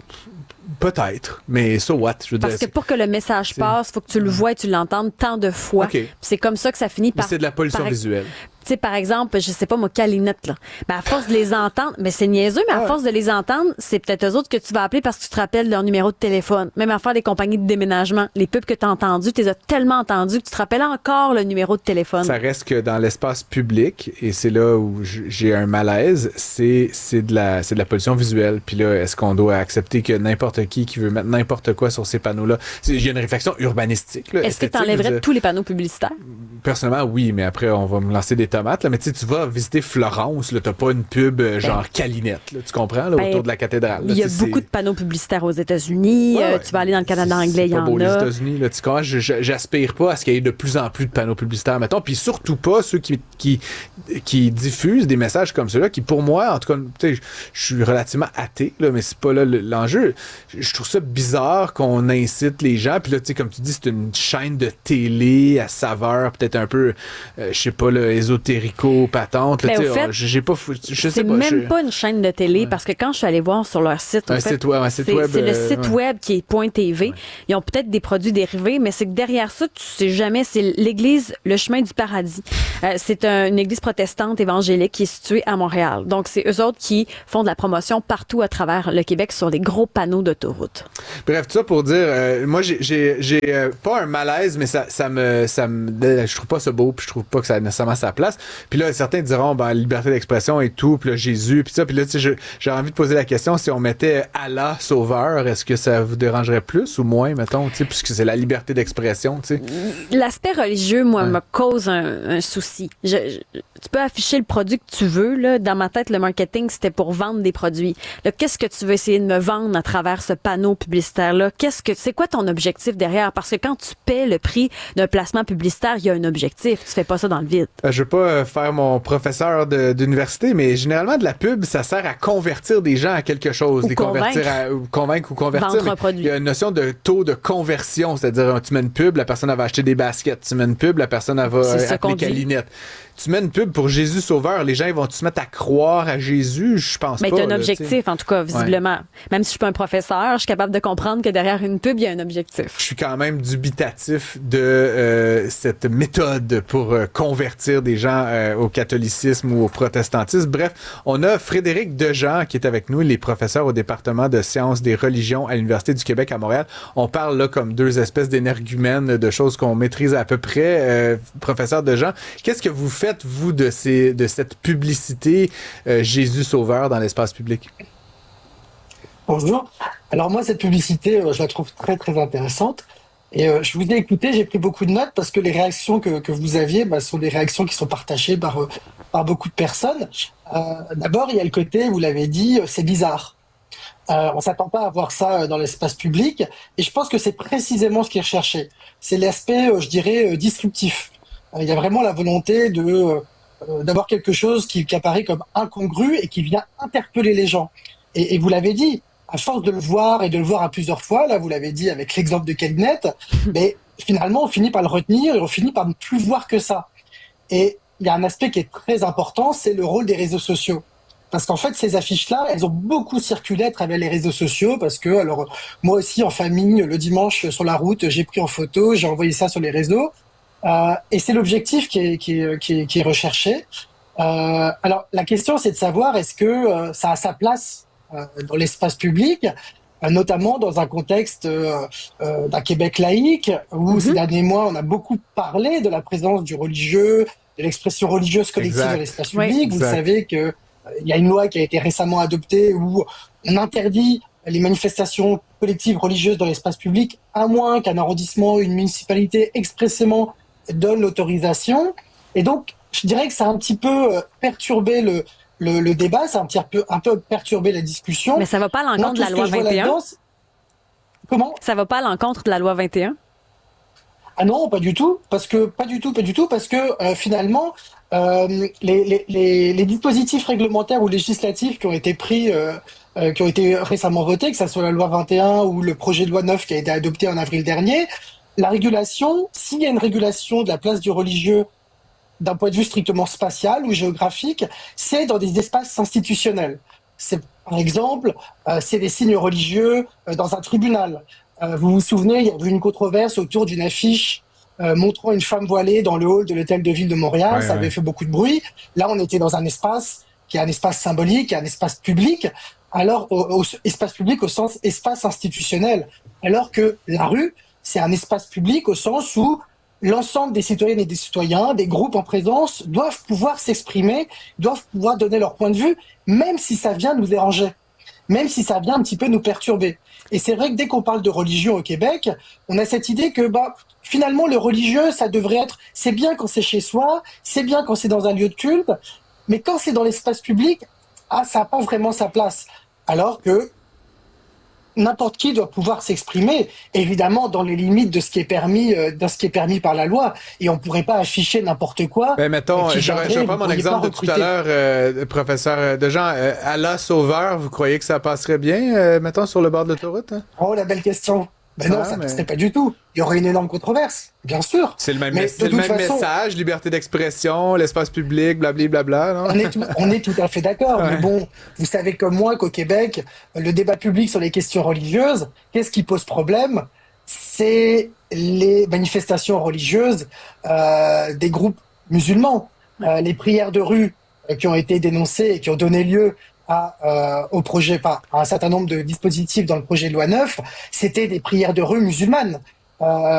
Peut-être, mais so what? Je veux Parce dire, que pour que le message passe, il faut que tu le vois et tu l'entendes tant de fois. Okay. C'est comme ça que ça finit par... Mais c'est de la pollution par... visuelle. Tu sais, par exemple, je sais pas, moi, Calinette, là. Ben, à force de les entendre, mais c'est niaiseux, mais à ouais. force de les entendre, c'est peut-être eux autres que tu vas appeler parce que tu te rappelles leur numéro de téléphone. Même à faire des compagnies de déménagement. Les pubs que tu as entendues, tu les as tellement entendues que tu te rappelles encore le numéro de téléphone. Ça reste que dans l'espace public, et c'est là où j'ai un malaise, c'est, c'est de la, c'est de la pollution visuelle. Puis là, est-ce qu'on doit accepter que n'importe qui qui veut mettre n'importe quoi sur ces panneaux-là, il y a une réflexion urbanistique, là. Est-ce que tu enlèverais de... tous les panneaux publicitaires? Personnellement, oui, mais après, on va me lancer des tomates, là. Mais tu sais, tu vas visiter Florence, là, t'as pas une pub euh, genre ben, Calinette, là, tu comprends, là, ben, autour de la cathédrale. Il y a beaucoup de panneaux publicitaires aux États-Unis. Ouais, euh, tu vas aller dans le Canada anglais, il y en beau, a. Les États-Unis, là, tu comprends, je, je, j'aspire pas à ce qu'il y ait de plus en plus de panneaux publicitaires, mettons, puis surtout pas ceux qui, qui, qui diffusent des messages comme ceux-là, qui pour moi, en tout cas, tu sais, je suis relativement athée, là, mais c'est pas là l'enjeu. Je trouve ça bizarre qu'on incite les gens, puis là, tu sais, comme tu dis, c'est une chaîne de télé à saveur, peut-être un peu, euh, je sais pas, là, ésotérico, patente, là, tu sais, fait, j'ai pas, je sais pas. C'est même je... pas une chaîne de télé, ouais. parce que quand je suis allée voir sur leur site, un en fait, site web, un site c'est, web, c'est le euh, site ouais. web qui est point T V. Ouais. Ils ont peut-être des produits dérivés, mais c'est que derrière ça, tu sais jamais, c'est l'église Le Chemin du Paradis. Euh, c'est un, une église protestante évangélique qui est située à Montréal. Donc, c'est eux autres qui font de la promotion partout à travers le Québec sur les gros panneaux d'autoroute. Bref, tout ça pour dire, euh, moi, j'ai, j'ai, j'ai euh, pas un malaise, mais ça, ça me, ça me, je trouve pas ça beau, puis je trouve pas que ça a nécessairement sa place. Puis là, certains diront, ben, liberté d'expression et tout, puis là, Jésus, puis ça, puis là, tu sais, je, j'ai envie de poser la question, si on mettait Allah sauveur, est-ce que ça vous dérangerait plus ou moins, mettons, tu sais, puisque c'est la liberté d'expression, tu sais? L'aspect religieux, moi, ouais. me cause un, un souci. Je, je, tu peux afficher le produit que tu veux, là. Dans ma tête, le marketing, c'était pour vendre des produits. Là, qu'est-ce que tu veux essayer de me vendre à travers ce panneau publicitaire-là? Qu'est-ce que, c'est quoi ton objectif derrière? Parce que quand tu paies le prix d'un placement publicitaire, il y a un objectif. Tu fais pas ça dans le vide. Euh, je veux pas faire mon professeur de, d'université, mais généralement, de la pub, ça sert à convertir des gens à quelque chose. Ou les convaincre. convertir à, ou convaincre ou convertir. Vendre un produit. Il y a une notion de taux de conversion, c'est-à-dire, tu mets une pub, la personne elle va acheter des baskets. Tu mets une pub, la personne elle va euh, appeler Calinette. Tu mets une pub pour Jésus Sauveur, les gens ils vont se mettre à croire à Jésus, je pense mais pas. Mais tu as un objectif, là, en tout cas, visiblement. Ouais. Même si je suis pas un professeur, je suis capable de comprendre que derrière une pub, il y a un objectif. Je suis quand même dubitatif de euh, cette méthode pour euh, convertir des gens euh, au catholicisme ou au protestantisme. Bref, on a Frédéric Dejean qui est avec nous, il est professeur au département de sciences des religions à l'Université du Québec à Montréal. On parle là comme deux espèces d'énergumènes, de choses qu'on maîtrise à peu près. Euh, professeur Dejean, qu'est-ce que vous faites vous de, ces, de cette publicité euh, Jésus Sauveur dans l'espace public? Bonjour. Alors moi, cette publicité, euh, je la trouve très, très intéressante. Et euh, je vous ai écouté, j'ai pris beaucoup de notes parce que les réactions que, que vous aviez bah, sont des réactions qui sont partagées par, euh, par beaucoup de personnes. Euh, d'abord, il y a le côté, vous l'avez dit, euh, c'est bizarre. Euh, on ne s'attend pas à voir ça dans l'espace public. Et je pense que c'est précisément ce qui est recherché. C'est l'aspect, euh, je dirais, euh, disruptif. Il y a vraiment la volonté de euh, d'avoir quelque chose qui, qui apparaît comme incongru et qui vient interpeller les gens. Et, et vous l'avez dit, à force de le voir et de le voir à plusieurs fois, là, vous l'avez dit avec l'exemple de Calinette, mais finalement, on finit par le retenir et on finit par ne plus voir que ça. Et il y a un aspect qui est très important, c'est le rôle des réseaux sociaux. Parce qu'en fait, ces affiches-là, elles ont beaucoup circulé à travers les réseaux sociaux parce que, alors, moi aussi, en famille, le dimanche, sur la route, j'ai pris en photo, j'ai envoyé ça sur les réseaux. Euh, et c'est l'objectif qui est, qui est, qui est, qui est recherché. Euh, alors, la question, c'est de savoir est-ce que euh, ça a sa place euh, dans l'espace public, euh, notamment dans un contexte euh, euh, d'un Québec laïque, où mm-hmm. ces derniers mois, on a beaucoup parlé de la présence du religieux, de l'expression religieuse collective exact. Dans l'espace public. Oui, vous exact. savez que il y a une loi qui a été récemment adoptée où on interdit les manifestations collectives religieuses dans l'espace public, à moins qu'un arrondissement, une municipalité expressément donne l'autorisation. Et donc, je dirais que ça a un petit peu perturbé le, le, le débat, ça a un petit peu, un peu perturbé la discussion. Mais ça va pas à l'encontre de la loi vingt et un? Comment? Ça va pas à l'encontre de la loi vingt et un? Ah non, pas du tout, parce que pas du tout, pas du tout, parce que euh, finalement, euh, les, les, les, les dispositifs réglementaires ou législatifs qui ont été pris, euh, euh, qui ont été récemment votés, que ça soit la loi vingt et un ou le projet de loi neuf qui a été adopté en avril dernier, la régulation, s'il y a une régulation de la place du religieux d'un point de vue strictement spatial ou géographique, c'est dans des espaces institutionnels. C'est par exemple, euh, c'est des signes religieux euh, dans un tribunal. Euh, vous vous souvenez, il y a eu une controverse autour d'une affiche euh, montrant une femme voilée dans le hall de l'hôtel de ville de Montréal. Ouais, ça avait ouais. fait beaucoup de bruit. Là, on était dans un espace qui est un espace symbolique, un espace public, alors au, au espace public au sens espace institutionnel, alors que la rue, c'est un espace public au sens où l'ensemble des citoyennes et des citoyens, des groupes en présence, doivent pouvoir s'exprimer, doivent pouvoir donner leur point de vue, même si ça vient nous déranger, même si ça vient un petit peu nous perturber. Et c'est vrai que dès qu'on parle de religion au Québec, on a cette idée que bah finalement le religieux, ça devrait être, c'est bien quand c'est chez soi, c'est bien quand c'est dans un lieu de culte, mais quand c'est dans l'espace public, ah ça n'a pas vraiment sa place. Alors que n'importe qui doit pouvoir s'exprimer, évidemment dans les limites de ce qui est permis, euh, de ce qui est permis par la loi, et on pourrait pas afficher n'importe quoi. Ben mettons, je vais prendre mon exemple de tout à l'heure, euh, professeur Dejean. Euh, Allah Sauveur, vous croyez que ça passerait bien, euh, mettons sur le bord de l'autoroute? Hein? Oh la belle question. Ben non, ah, ça ne passerait mais... pas du tout. Il y aurait une énorme controverse, bien sûr. C'est le même, mais c'est le même façon, message, liberté d'expression, l'espace public, blablabla. Non? On est tout, on est tout à fait d'accord. Ouais. Mais bon, vous savez comme moi qu'au Québec, le débat public sur les questions religieuses, qu'est-ce qui pose problème? C'est les manifestations religieuses euh, des groupes musulmans, euh, les prières de rue euh, qui ont été dénoncées et qui ont donné lieu À, euh, au projet, pas à un certain nombre de dispositifs dans le projet de loi neuf, c'était des prières de rue musulmanes. Euh,